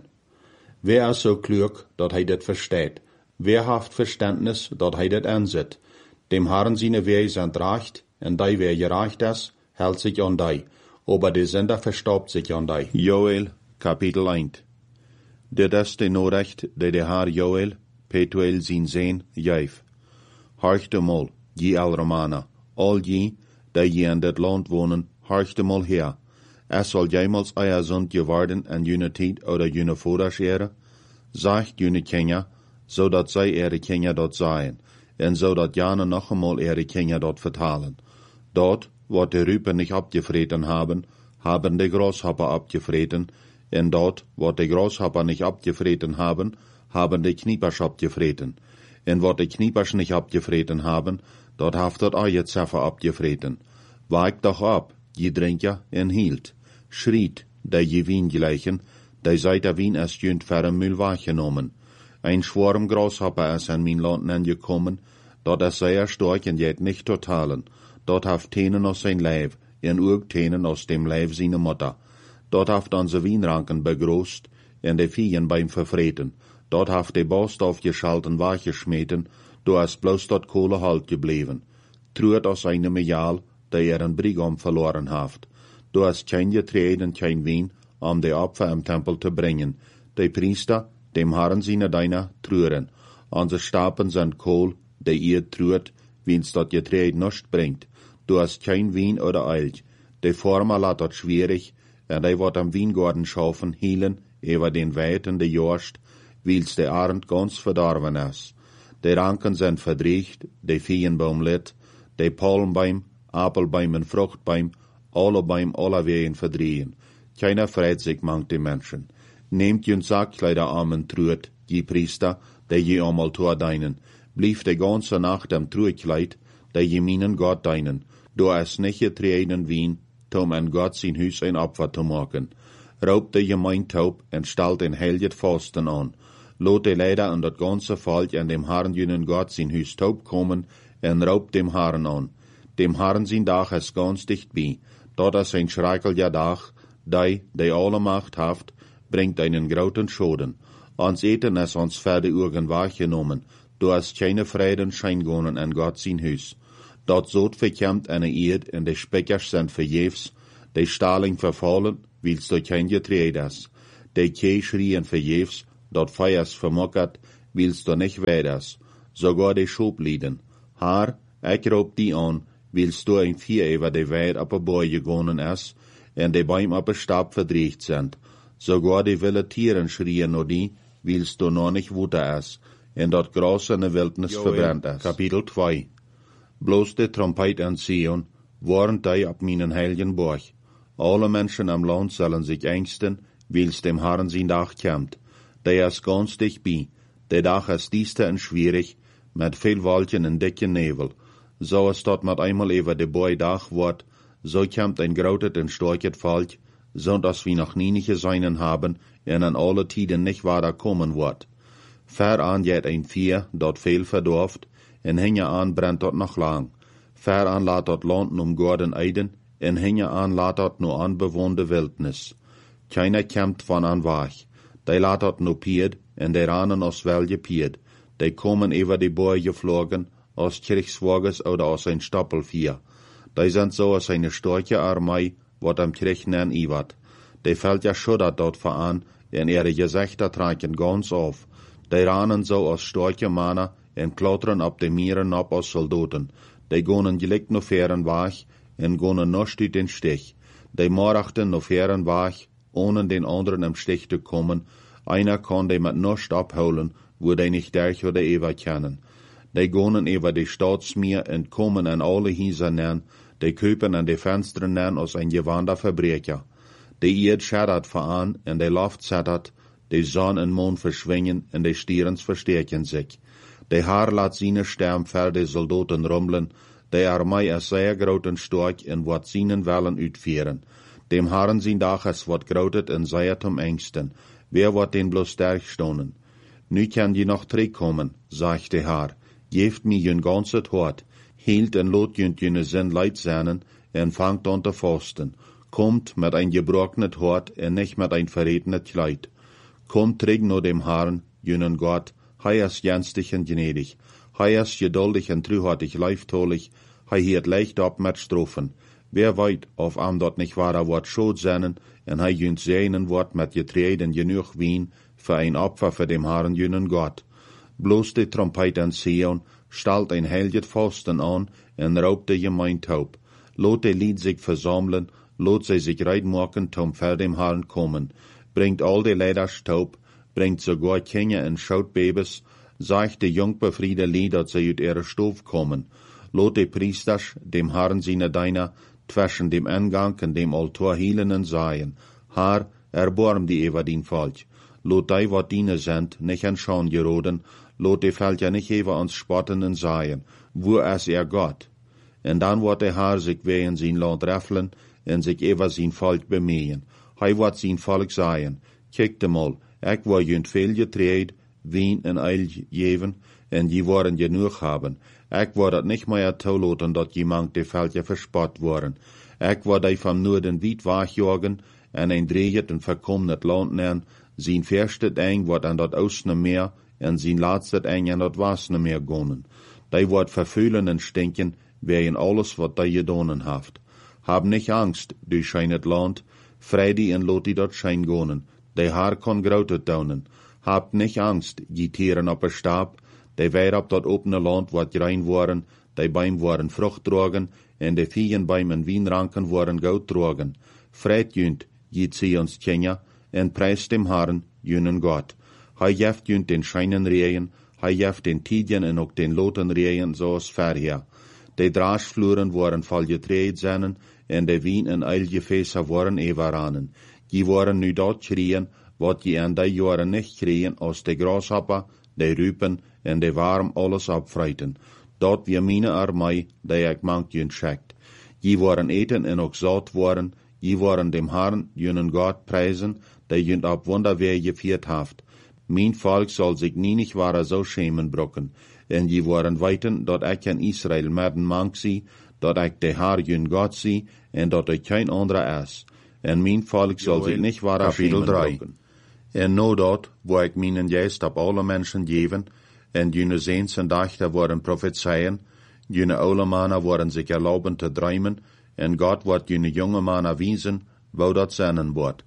[SPEAKER 1] Wer ist so klug, dat hij das versteht? Wer haft Verständnis, dat hij das ansieht? Dem Herrn seine Wege sind recht, en die wer gerecht ist, hält sich an die, aber der Sünder verstaubt sich an die. Joel, Kapitel eins. Dit is de Norecht, de de Herr Joel, Petuel zijn Sehn, geef. Horcht mal, je al Romana, al je, die je in dit land wonen, horcht mal her. Es soll jemals euer Sund geworden en jene Tijd oder jene Vorderschere? Sagt jene Kinder, so dat zij ihre Kinder dort seien, en so dat jane noch einmal ihre Kinder dort vertalen. Dort, wo die Rüpen nicht abgefreten haben, haben die Grashopper abgefreten, en dort, wo die Grashopper nicht abgefreten haben, haben die Kniepers abgefreten. En wo die Kniepers nicht abgefreten haben, dort haft dort euer Zeffer abgefreten. Weigt doch ab, je Drinker en hielt. Schriet, der je Wien gleichen, der seit der Wien erst jünd ferm Müll wahrgenommen. Ein Schwarm Grashopper ist an mein Land angekommen, dort ist sehr stark en jet nicht totalen. Dort haft Tenen aus sein Leib, en urg Tenen aus dem Leib seine Mutter. Dort haft unsere Wienranken begroßt, en de Viehen beim Verfreten. Dort haft de Borst aufgeschalten wachgeschmeten, do ist bloß dort Kohle halt geblieben. Truert aus einem Mejal, der er en Brigam verloren haft. Du hast kein Getreide und kein Wein, um die Opfer im Tempel zu bringen. Die Priester, dem Herrn seine Deiner, trüren. Unsere Stapen sind Kohl, der ihr trürt, wie's dort Getreide nicht bringt. Du hast kein Wein oder Eilch. Die Former lat dort schwierig, en die wird am Weingarten schaufen, hielen, über den Weiten de Jorst, wie's der Arend ganz verdorben ist. Die Ranken sind verdriecht, die Viehenbaum litt, die Palmbaum, Apelbaum und Fruchtbaum, alle Baum aller Wegen verdrehen. Keiner freut sich, mangt die Menschen. Nehmt jün Sackkleider an und trürt, die Priester, der je einmal tor deinen. Blieb die ganze Nacht am Truekleid, der je meinen Gott deinen. Du hast nicht getreten Wien, um an Gott sein Hüs ein Opfer zu machen. Raubt der Gemein taub und stellt den Helget Fasten an. Lot die Leider und das ganze Volk an dem Herrn jünen Gott sein Hüs taub kommen und raubt dem Herrn an. Dem Herrn sein Dach ist ganz dicht bei. Dort ist ein schrecklicher Dach, die, die alle Macht haft, bringt einen grauten Schoden. Ans Eten ist uns Pferde Urgen wahrgenommen. Du hast keine Frieden scheingonen an Gott sein Hüs. Dort sot verkämmt eine Erd, und die Speckers sind verjefs, die Stahling verfallen, weil's durch kein Getreide ist. De Kee schrien verjefs, dort Feiers vermockert, willst du nicht weders. Sogar de Schoblieden. Haar, ik roep die aan, willst du ein vier über de Weid op een boy gegonnen is, en de Bäum op een Stab verdreht sind. Sogar de wilde Tieren schrien nur die, willst du noch nicht wuter is, en dort Gras in de Wildnis Joel, verbrennt is. Kapitel zwei. Bloß de Trompet an Zion, warnt die op meinen heiligen Borg. Alle Menschen am Land sollen sich ängsten, wils dem Herrn sein Dach kommt. Der ist ganz dicht bei. Der Dach ist diester und schwierig, mit viel Wolken und dicken Nebel. So es dort mit einmal über de Boy Dach wird, so kommt ein grautet und starket Volk, so dass wir noch nie nicht gesehen haben, und an alle Tiden nicht weiter kommen wird. Veran jet ein Vier, dort viel verdorft, en hinge an brennt dort noch lang. Veran laat dort Landen um Gordon Eiden, en hinge an laat dort nur anbewohnte Wildnis. Keiner kämmt von an Wach. Die laat dort nur Pied, en die ranen aus welge Pied. Die kommen über die Boy geflogen, aus Kriegswagens oder aus ein Stoppelvier. Die sind so aus eine starke Armee, wat am Krieg nen iwat. Die fällt ja schuddert dort voran, en ihre Gesichter tragen ganz auf. Die ranen so aus starke Männer, en klautern ab de Mieren ab aus Soldaten. Die gonen gelikt no feren Wach, en gonen noch uit den Stich. Die morachten no feren Wach, ohne den anderen im Stich zu kommen. Einer kann die mit noch abholen, wo die nicht durch oder ever kennen. Die gonen über die Staatsmeer en kommen an alle Häuser nen, die köpen an die Fenstern nen aus ein gewander Verbrecher. Die Erd schattert voran, en die Luft zattert, die Sonne und Mond verschwingen, en die Stierens verstärken sich. Die Haar laat seine Stem ver die Soldaten rumblen, die Armee ist sehr groot en stark en wat seinen Wellen uitvieren. Dem Herrn sein Dach ist wat grootet en sehr zum Ängsten. Wer wird den bloß sterk stonen? Nu kann je noch terugkommen, sagt der Herr. Geeft mir jün ganzet Hort, hielt en lot jünt jüne Sinn leid seinen, en fangt an te fasten. Kommt mit ein gebrochenet Hort en nicht mit ein verrätenet Kleid. Kommt träg no dem Herrn, jünen Gott, hei ist jenstig en gnädig, hei ist geduldig en trühartig leiftolig, hei hiert leicht ab mit Strophen. Wer weit, auf am dort nicht wahrer Wort schuld seinen, en hei jünt seinen Wort mit getreden genug Wien, für ein Opfer für dem Herrn jünen Gott. Bloß die Trompet an Zion, stalt ein helget Fasten an, en raubt die Gemein taub. Lot die Lied sich versammeln, lot sie sich reitmachen, zum für dem Herrn kommen. Bringt all die Leder taub, bringt sogar Kinder en Schautbabys, sagt die jungbefriede Lied, dat sie ut ihre Stof kommen. Lot die Priesters, dem Herrn seine Deiner, zwischen dem Eingang und dem Altar hielen en seien. Herr, erbarm die über din Volk. Lot die, wat diene sind, nicht an Schaun geroden, lot die fällt ja nicht über ans Spotten en seien. Wo ist er Gott? En dann wird der Herr sich wehen sein Land räffeln, en sich über sein Volk bemühen. Hei wird sein Volk seien. Kijkt mal, ik war jünt viel getreid, Wien en Eil geven, en die waren genug haben. Ik war dat nicht mehr toeloten, dat jemand die Völker verspott worden. Ik war die vom Norden weit wegjagen, en ein dreget en verkommet Land nen, sein verstet eng wordt an dat Oostne Meer, en sein laatste eng an dat Wasne Meer gonnen. Die wordt verfühlen en stinken, wegen alles wat die gedonen haft. Hab nicht Angst, du scheinet Land, Freidi en lot die dort schein gonnen. Die Haar kon grautet daunen. Habt nicht Angst, die Tieren op een Stab, die weer op dat opene Land wat rein waren, die Beim waren Frucht drogen, en die Viehen Beim en Wienranken waren Goud drogen. Freit jünt, je Zions Kenya, en preist dem Herrn, jünen Gott. Hij jeft jünt den scheinen Rehen, hij jeft den Tidien en ook den loten Rehen, zoals verher. Die Draasvloeren waren voll getreed zijn, en de Wien en Eilgefäße waren everanen. Die waren nu dort schrien, wat je aan die jaren nicht kregen, als de Grashopper, de Rüpen en de Warm alles abfreiten. Dort wie meine Armee, die ik mank jün schickt. Je waren eten en ook zat waren, je waren dem Herrn, jünen Gott, preisen, die jünt ab Wunderwehr geviert haft. Mein Volk soll sich nie nicht wahrer so schämen brocken. En je waren weiten, dat ik in Israel merden mank sie, dat ik de Herr jün Gott sie, en dat ik kein anderer is. En mijn volk zal zich niet wahrer schämen brocken. En no dort, wo ik meinen Geist ab alle Menschen geven, en jüne Seens en Dachter worden prophezeien, jüne oude Männer worden sich erlauben te träumen, en Gott wird jüne junge Männer wiesen, wo dat seinen wird.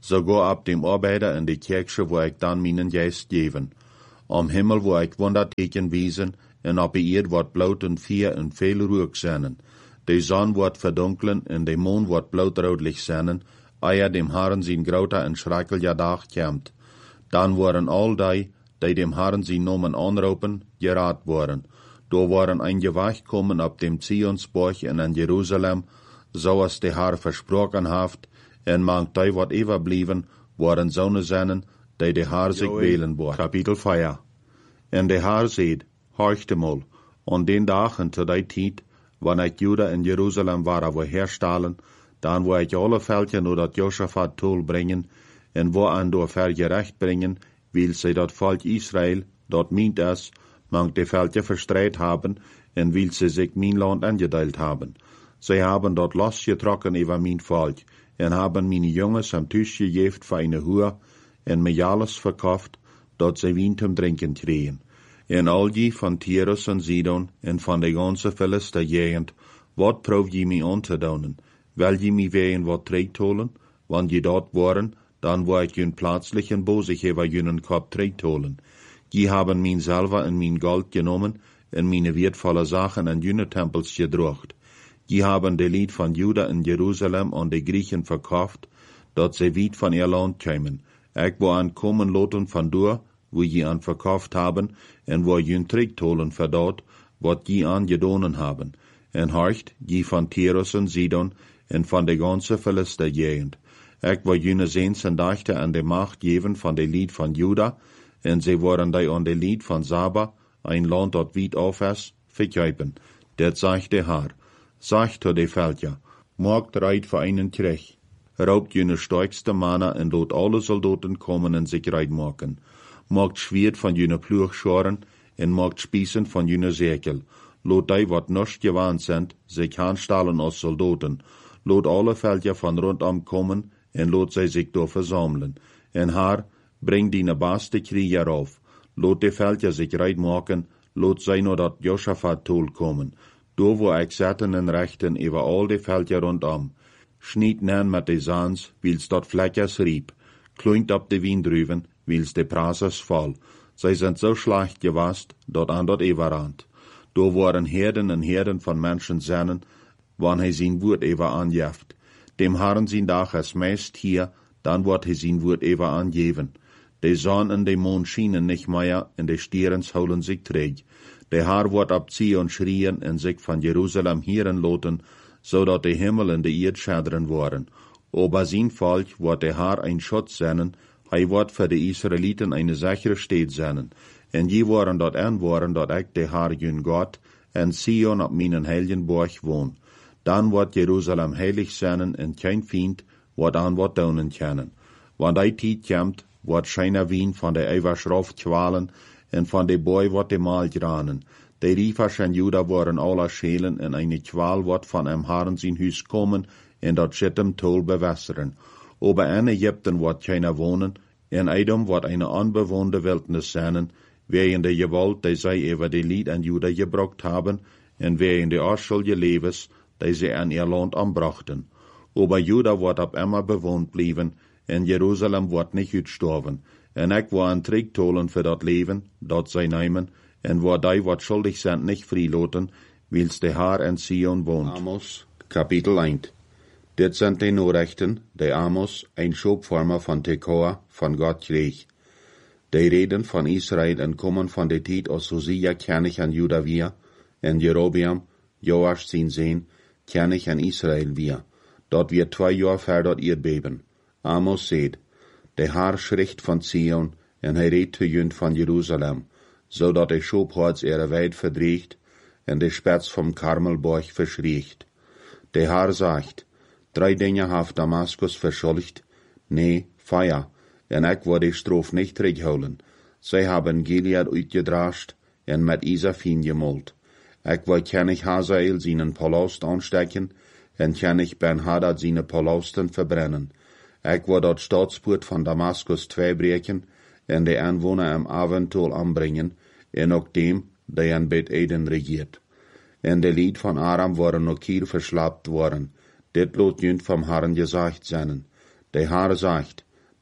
[SPEAKER 1] sogar ab dem Arbeiter in die Kirche, wo ich dann meinen Geist geben. Am Himmel, wo ich Wunderteken wiesen, en op die Erd wordt bloot en vier en veel rook zijn. De zon wordt verdunkelen en de maan wordt blauwroodlich zijn, eer dem Herren zijn groter en schrikkelijker dag komt. Dan worden al die, die dem Herren zijn namen aanroepen, geraad worden. Door worden een gewacht komen op dem Zionsborg en in Jeruzalem, zoals de Herr versproken heeft, en mang die wat overblijven, worden zonen zijn, die de Herr zich wählen wordt. Kapitel vier. En de Herr zegt, horchte mal, an den Tagen zu der Zeit, wann ich Juda in Jerusalem war, wo herstellen, dann wo ich alle Völker nur dat Josaphat Tol bringen, en wo an door vergerecht bringen, will sie dat Volk Israel, dort meint es, mang de Völker verstreit haben, en will sie sich mein Land angeteilt haben. Sie haben dort losgetrokken über mein Volk, en haben meine Jungs am Tisch gegeft für eine Hure, en mir alles verkauft, dort sie Wein zum Trinken kriegen. En al die van Tyrus en Sidon, en van de ganze Philister-Gegend, wat proef je mij aan te doen? Wil je mij wegen wat terugholen? Want je dat waren, dan wou ik jun plötzlich en bozig über junen Kopf terugholen. Je haben mijn Silber en mijn Gold genommen, en meine wertvolle Sachen an june Tempels gedruckt. Je haben de Lied van Juda in Jerusalem an de Griechen verkauft, dat ze weit van ihr Land kämen. Ik wou an kommen loten van door, wo je an verkauft haben, en wo je terugholen verdort, wat je an gedonen haben. En horcht, je van Tyrus en Sidon, en van de ganze Philister-Gegend. Ik wou jene zeens en dachte an de Macht geven van de Lied van Juda, en ze worden die an de Lied van Saba, ein Land dat weit auf is, verkuipen. Dat sagt de Herr. Sagt to de Völker, morgt reit für einen Krieg. Raubt jene starkste Männer en lot alle Soldaten kommen en sich reit machen. Maakt Schwert van jene Ploegscharen en maakt Spießen van jene Säkel. Lot die wat nicht gewandt sind, sich aanstellen als Soldaten. Lot alle Völker van rondom kommen en lot zij zich door versammeln. En Herr, bring die beste Krieger auf. Lot de Völker sich reit machen, lot zij nur dat Josaphat Tol kommen. Do wo ik zetten en rechten über all de Völker rondom. Schniet nen met de Zans, wils dat Fleckers riep. Kluint op de Windrüven, wils de Prases voll. Zij sind so schlecht gewast, dort an dort everand. Do waren Herden en Herden von Menschen sennen, wann hij zijn Wort ever anjeft. Dem Herren zijn dag es meist hier, dan wordt hij zijn Wort ever angeven. De Sonne en de Mond schienen nicht mehr, en de Stierens holen sich träg. De Herr wordt op Zion schrien en sich van Jerusalem hieren loten, zodat de Himmel en de Erd schaderen worden. Ober zijn Volk wordt de Herr ein Schutz sennen, hij wordt voor de Israeliten eine sichere Stadt sennen. En je worden dort aanwoorden dat ik de Herr jun Gott en Zion op mijn heiligen borg woon. Dan wordt Jerusalem heilig sennen en kein Feind wordt aan wat doen kunnen. Want die tijd komt, wordt scheiner wien van de Eiverschrof kwalen en van de boy wordt de maal granen. De riefers en Juda worden alle schelen en eine Qual wordt van hem Herren zijn huis komen en dat schittem Tol bewässeren. Ober en Ägypten wordt keiner wohnen, en Edom wordt eine unbewohnte Wildnis sein, wegen der Gewalt, die zij über die Lied an Juda gebracht haben, en wegen der Ausschuldige Lebens, die sie an ihr Land anbrachten. Ober Juda wordt op immer bewohnt blieben, en Jerusalem wordt nicht uitsterven. En ik wil een terugtolen voor dat leven, dat zij nemen, en waar die wat schuldig zijn nicht vrijloten, wils de Herr en Zion woont. Amos, Kapitel één. Dit zijn de Nachrichten, die Amos, ein Schubformer von Tekoa, von Gott kreeg. Die reden von Israel en kommen von der Tijd als Hosea König an Juda wir, en Jerobeam, Joasch zijn Sehn, König an Israel wir. Dort wird zwei Jahre ver dort Erdbeben. Amos seht, der Herr schricht von Zion, en hij redt te jünd von Jerusalem, zodat de Schobharz ihre Weid verdriecht, en de Spets vom Karmelborg verschriegt. Der Herr sagt, drei Dinge haft Damaskus verschuldigt, nee, Feier, en ik wil de Strof nicht terugholen. Zij haben Gilead uitgedrascht, en met Isafin gemult. Ik wil König Hazael seinen Palast anstecken, en König Ben-Hadad seine Palasten verbrennen. Ik wil dat Staatspoort van Damaskus tweebreken, en de aanwoner am Aventol anbringen, en ook dem, die an Bet Eden regiert. En de Lied van Aram worden ook hier verslapt worden. Dit lot jünd vom Herrn gesagt seinen. De Herr sagt,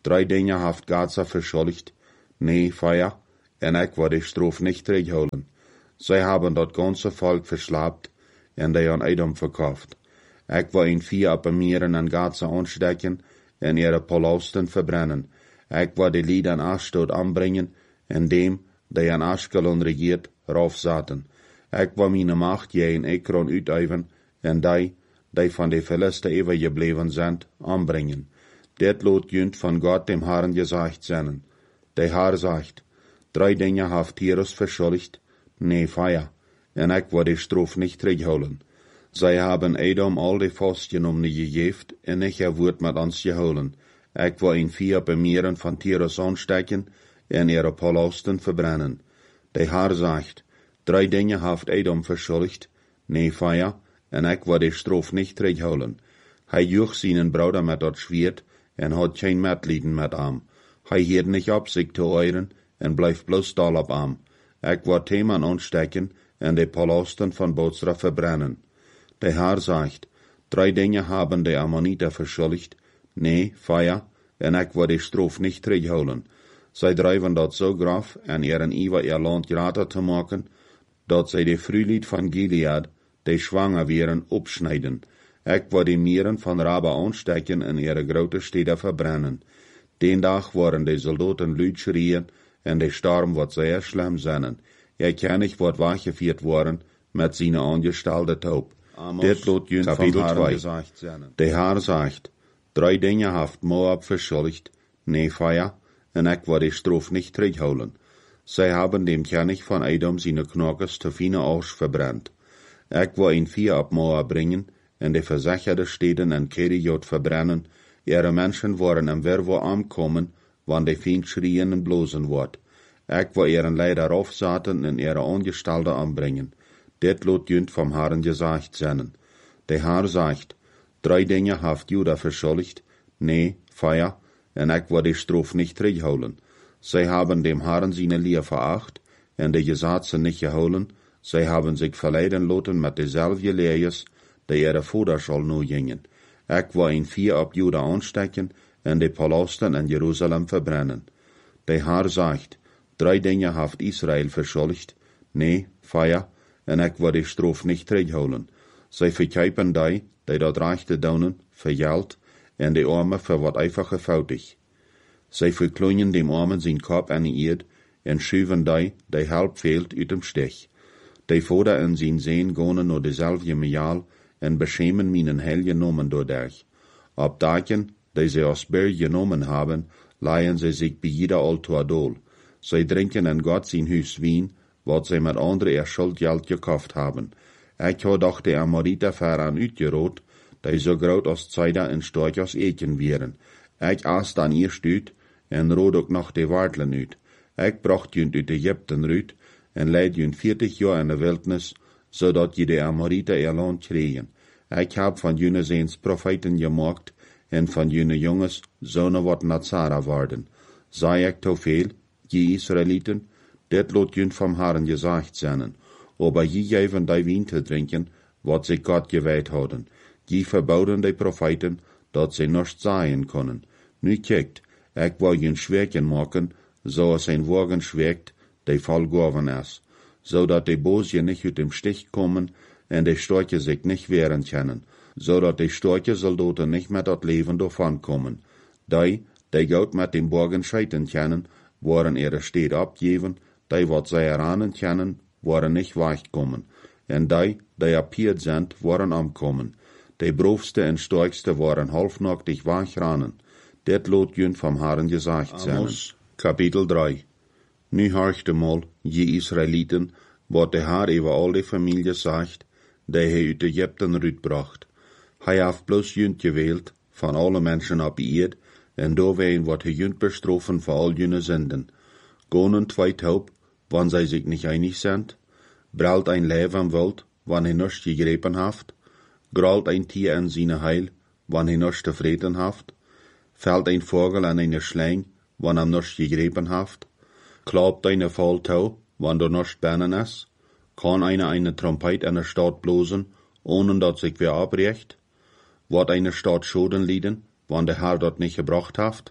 [SPEAKER 2] Drei Dinge haft Gaza verschuldigt, nee, Feier, en ik word die Straf nicht terugholen. Zij haben dat ganze Volk verslapt en die aan Edom verkauft. Ik wil in vier op Mieren en Gaza aanstecken en ihre Palausten verbrennen. Ik wil die Lied aan Ashdod aanbrengen en dem, die aan Ashkelon regiert, raufzaten. Ik wil mijn macht je in Ekron uitoefenen en die, die van de Philister overgebleven zijn, aanbrengen. Dit lot junt van God dem Herrn gesagt zijn. De Herr sagt, drei Dinge haft Tyrus verschuldigt, nee, Feier, en ik wil die Straf nicht terugholen. Zij haben Edom al die vastgenomen gegeven en ik heb woord met ons geholen. Ik wil in vier bemieren van Tyrus aanstecken en ihre Palausten verbrennen. De Herr sagt, drei Dinge haft Edom verschuldigt, nee, Feier, en ik wil die Straf nicht terugholen. Hij joeg zijn Bruder met dat Schwert en had geen medelijden met hem. Hij hield niet op zich te euren en blijft bloos dol op hem. Ik wil Theman aanstecken en de Palausten van Bozrah verbrennen. De Herr sagt, drei Dinge haben die Ammoniter verschuldigt, nee, Feier, en ik wil die Straf nicht terugholen. Zij drijven dat zo graf en ihren Iwer ihr Land grater te maken, dat zij de Frühlied van Gilead, die schwanger wären, opschneiden. Ik wil die Mieren van Raba aanstecken en ihre grote steden verbrennen. Den dag worden de soldaten luid schreien en de storm wordt zeer schlimm zijn. Er kan niet wordt weggevierd worden met zijn aangestalde taub. Dit lot junt Kapitel zwei. De Herr sagt, drei Dinge haft Moab verschuldigt, nee, Feier, en ik wil die Straf nicht terugholen. Zij haben dem König van Edom seine Knokkes te fine Asch verbrannt. Ik wil in vier op Moab bringen en de verzecherde steden en Keriot verbrennen. Ihre Menschen worden am Werwo ankommen, wann de Feind schrien en blozen wordt. Ik wil ihren Leider aufsaten en ihre Angestalten anbringen. Dit lot junt vom Herrn gesagt zijn. De Herr sagt, drei Dinge haft Juda verschuldigt, nee, Feier, en ik wil die Straf nicht terugholen. Zij haben dem Herrn seine Leer veracht en de Gesetze nicht geholen. Zij haben sich verleiden lassen met dezelfde leerjes, die ihre Voders al nu gingen. Ik wil in vier op Juda aanstecken en de Palausten in Jerusalem verbrennen. De Herr sagt, drei Dinge haft Israel verschuldigt, nee, Feier, en ik wil die Straf nicht terugholen. Zij verkijpen die, die dat rechte doen, voor geld, en de armen voor wat einfach gefoutig. Zij verkleinen dem armen zijn kop aan de eerd, en schuiven die, die help fehlt, uit dem Stich. De vader en zijn zeen gaan naar dezelfde mejaal, en beschämen minen hel genomen doordat. Op dagen, die ze als berg genomen hebben, leihen ze zich bij jeder altaar dol. Zij drinken in God zijn huis wien, wat zij met andere er schuldgeld gekauft hebben. Ik had doch de Amoriter veraan uitgeroot, die zo groot als Zeider en sterk als Eken wären. Ik aas dan eerst uit, en rood ook nog de wartelen uit. Ik bracht junt uit Egypten uit, en leid junt veertig jaar in de wildnis, zodat je de Amoriter ihr land kregen. Ik heb van jene zeens profeten gemaakt, en van jene jongens zonen wat Nazara worden. Zei ik te veel, je Israëlieten, dit lot junt vom Herrn gesagt zijn. Aber je geven die wien te drinken, wat ze God gewijd hadden. Je verbouden de profeten, dat ze nichts sagen können. Nu kijkt, ik wil je schwerken maken, zoals een wagen schwerkt, die volgehoven is, zodat de boosje niet uit dem Stich komen en de storche zich niet wehren können, zodat de storche soldaten niet met dat leven davon komen. Die, die goed met dem Borgen scheiten können, waren ihre Städte abgeven, die wat zij eranen können, waren nicht weggekommen, en die, die appiert sind, waren ankommen. De broofste en sterkste waren halfnacktig wegranen. Dit lot junt vom Herrn gesagt zijn. Amos, Kapitel drei. Nu horchte mal, je Israëlieten, wat de Herr über al die Familie sagt, die hij uit Egypten uitbracht. Hij heeft bloos junt gewählt, van alle mensen op eerd, en doorween wordt hij junt bestrafen voor al jene zinden. Gonen twee taub, wann zij zich nicht einig sind, bralt ein Leib am Wald, wann hij nichts gegrepen haft, gralt ein Tier in seine Heil, wann hij nichts te vreten haft, fällt ein Vogel an eine Schleing, wann am nichts gegrepen haft, klappt eine Falltau, wann du nichts bennen is, kann einer eine Trompet in der Stadt blosen, ohne dat sich wer abrecht, wird eine Stadt Schoden lieden, wann der Herr dort nicht gebracht haft,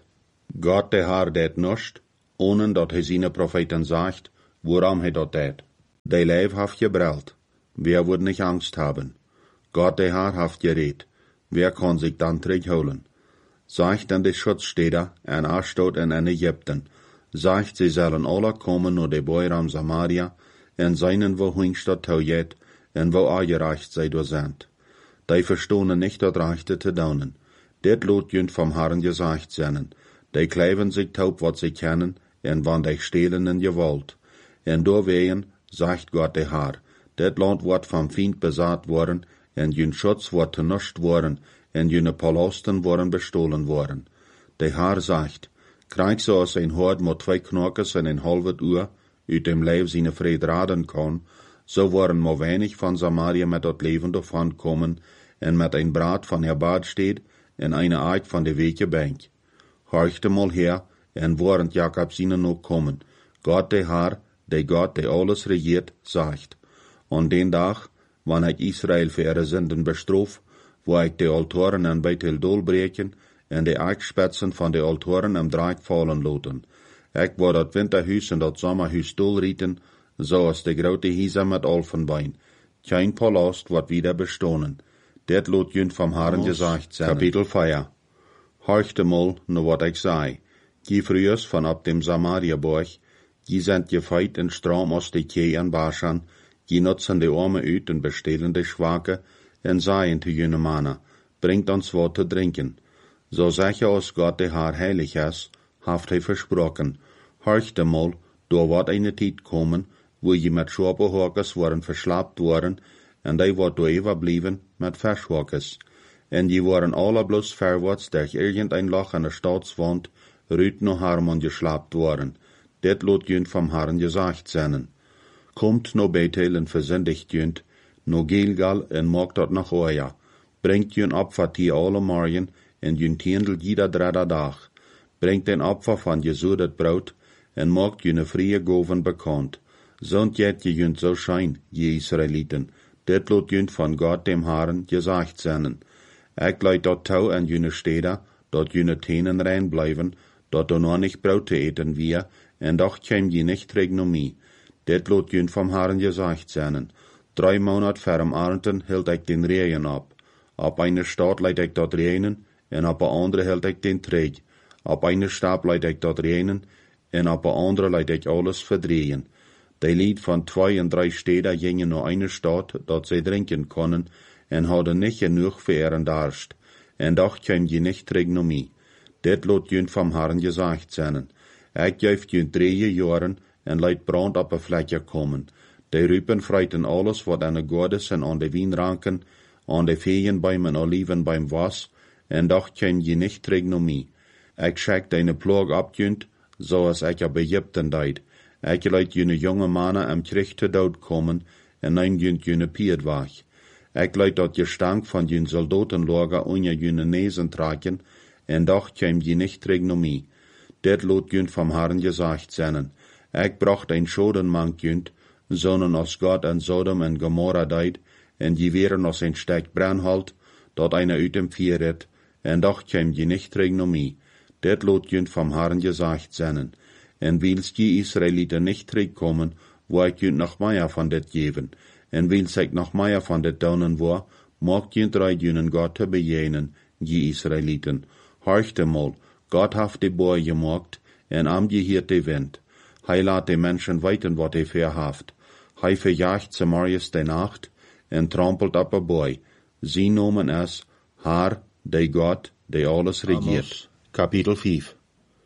[SPEAKER 2] Gott der Herr det nicht, ohne dat hij seine Propheten sagt, woran hij dat det. De Leib haft gebrellt, wer wird nicht Angst haben? Gott der Herr haft geredet, wer kann sich dann zurückholen? Sagt dann die Schutzstädter en Ashdod en en Ägypten, sagt sie sollen alle kommen nur de Beuram Samaria, en seinen wo Hingstadt taujet, en wo angereicht sei door sind. Die verstohnen nicht dat Rechte te daunen. Det lot jünd vom Herrn gesagt seinen. Die kleiven sich taub wat sie kennen, en wann die stehlen in Gewalt. En doorwegen, sagt Gott der Herr, det Land wordt vom Feind besaat worden, en jün Schutz wordt tenuscht worden, en jüne Palasten worden bestohlen worden. Der Herr sagt, krijg zoals een hord met twee knokjes en een halve uur uit dem Leib seine vrede raden kan, so worden maar weinig van Samaria met dat leven davon kommen, en met een braad van Herbad steht, en eine Eik van de Wege bank. Horchte mal her, en warend Jakob seine nog kommen. Gott der Herr, der Gott, der alles regiert, sagt. An den Tag, wann ich Israel für ihre Sünden bestraf, wo ich die Altoren an Bethel dolbreken, en de Eichspätzen van de Altoren am Dreieck fallen loten. Ich wo dat Winterhuis en dat Sommerhuis dolrieten, so als de grote Hiese mit Alfenbein. Kein Palast wird wieder bestohnen. Det lot jünd vom Herrn gesagt sein. Kapitel vier. Horchte mal, no wat ich sei. Die frühers von ab dem Samaria-Borg, die sind gefeit in Strom aus de Kee an Baschan, die nutzen de Arme uit en bestehlen de Schwache, en seien te jüne Mana, bringt uns wat te drinken. So sicher als Gott der Herr heilig ist, haft hij versprochen. Horchte mal, da wird eine Zeit kommen, wo je mit Schapenhorkes worden verslapt worden, en die wordt door overblieben met Verschhorkes. En die worden alle bloß verwärts durch irgendein Loch an der Staatswand, rüt no Harmon geschlapt worden. Det lot jünd vom Herrn gesagt seinen. Kommt no Bethel en versündigt jünd, no Gilgal en mag dort nach Oja. Bringt jünd Opfer tie alle Morgen, en jünd tiendel jeder dritte Dag. Bringt den Opfer van gesudet Brot, en maakt jüne frie Goven bekannt. Zond jet je jünd so schein, je Israeliten. Dit lot jünd van Gott dem Herrn gesagt seinen. Ik leid dat tau an jüne Städter, dat jüne Tenen rein bleiben, dat du noch nicht Brot te eten wir, en doch käm je nicht Regnomie. Dit lot jünd vom Herrn gesagt seinen. Drei Monat vorm Ernten hielt ik den Regen ab. Ab eine Stadt leid ik dat Regen, en op een andere hield ik den Träg. Op eine Stab leid ik dat Regen, en op een andere leid ik alles verdrehen. Die Lied van zwei en drei Städter gingen nur eine Stadt, dat sie trinken können, en hadden nicht genug für ihren Darst. En doch käm je nicht Regnomie. Dit lot jünd vom Herrn gesagt seinen. Ik geef jünd drei Jahren, en leid brand op een vlekje komen. Die Rüpen freiten alles, wat an de Godes en an de Wienranken, an de Feenbäumen Olivenbeim was, en doch käm je nicht Regnomie. Ik schek deine Plog abjünd, so als ik op Ägypten deid. Ik leid jene jonge mannen am Krieg te dood komen, en nein jünd jene Pied wach. Ik leid dat Gestank van jene Soldatenlager unja jene Nesen tragen, en doch käm je nicht Regnomie. Dit lot jünd vom Herrn gesagt seinen. Ik bracht ein Schodenmank jünd, sondern als Gott an Sodom en Gomorra deid, en die wären als ein Steck Brennhalt, dat einer uit dem Vier red, en doch käm je nicht Regnomie. Dit lot jünd vom Herrn gesagt seinen. En wils die Israeliten nicht zurückkommen, wo ich jünd noch mehr von det geben. En wils ich noch mehr von det daunen wo, mag jünd drei jünen Gott te bejenen, die Israeliten. Horchte mal, Gott haft die Boy gemacht, en am die hier de Wind. Hei laat de Menschen weiten, wat hij verhaft. Hei verjaagt ze morgens de Nacht, en trampelt op een Boy. Sie nomen es, Haar, de Gott, de alles regiert. Amos. Kapitel vijf.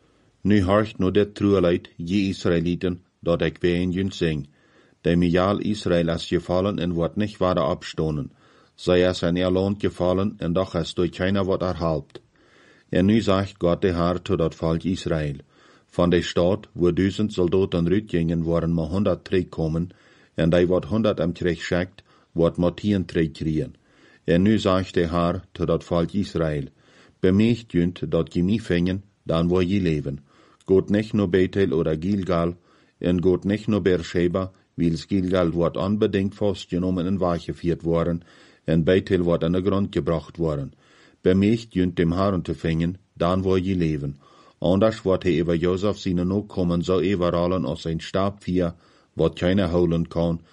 [SPEAKER 2] Nu horcht no dit trueleid, je Israeliten, dat ik ween jünd sing. De mijal Israel is gevallen en wordt nicht weiter abstonen. Sei es in ihr Land gefallen, en doch es durch keiner wat erhalbt. En nu sagt Gott der Herr zu dat Volk Israel. Von der Stadt, wo duizend Soldaten rütgingen, waren ma hundert terugkommen, en die wat hundert am Krieg schickt, wat ma tien terugkriegen. En nu sagt der Herr zu dat Volk Israel. Bemerkt jünd, dat je mich fingen, dan wo je leven. Geht nicht nur Bethel oder Gilgal, en geht nicht nur Beersheba, wils Gilgal wordt unbedingt vastgenommen en weggeführt worden, en Bethel wordt an den Grund gebracht worden. Bemerkt jünd dem Herrn te fingen, dan wo je leven.
[SPEAKER 1] Anders wordt hij über Josef seine Nachkommen so überrollen als ein Stabvier, wat keiner holen kann,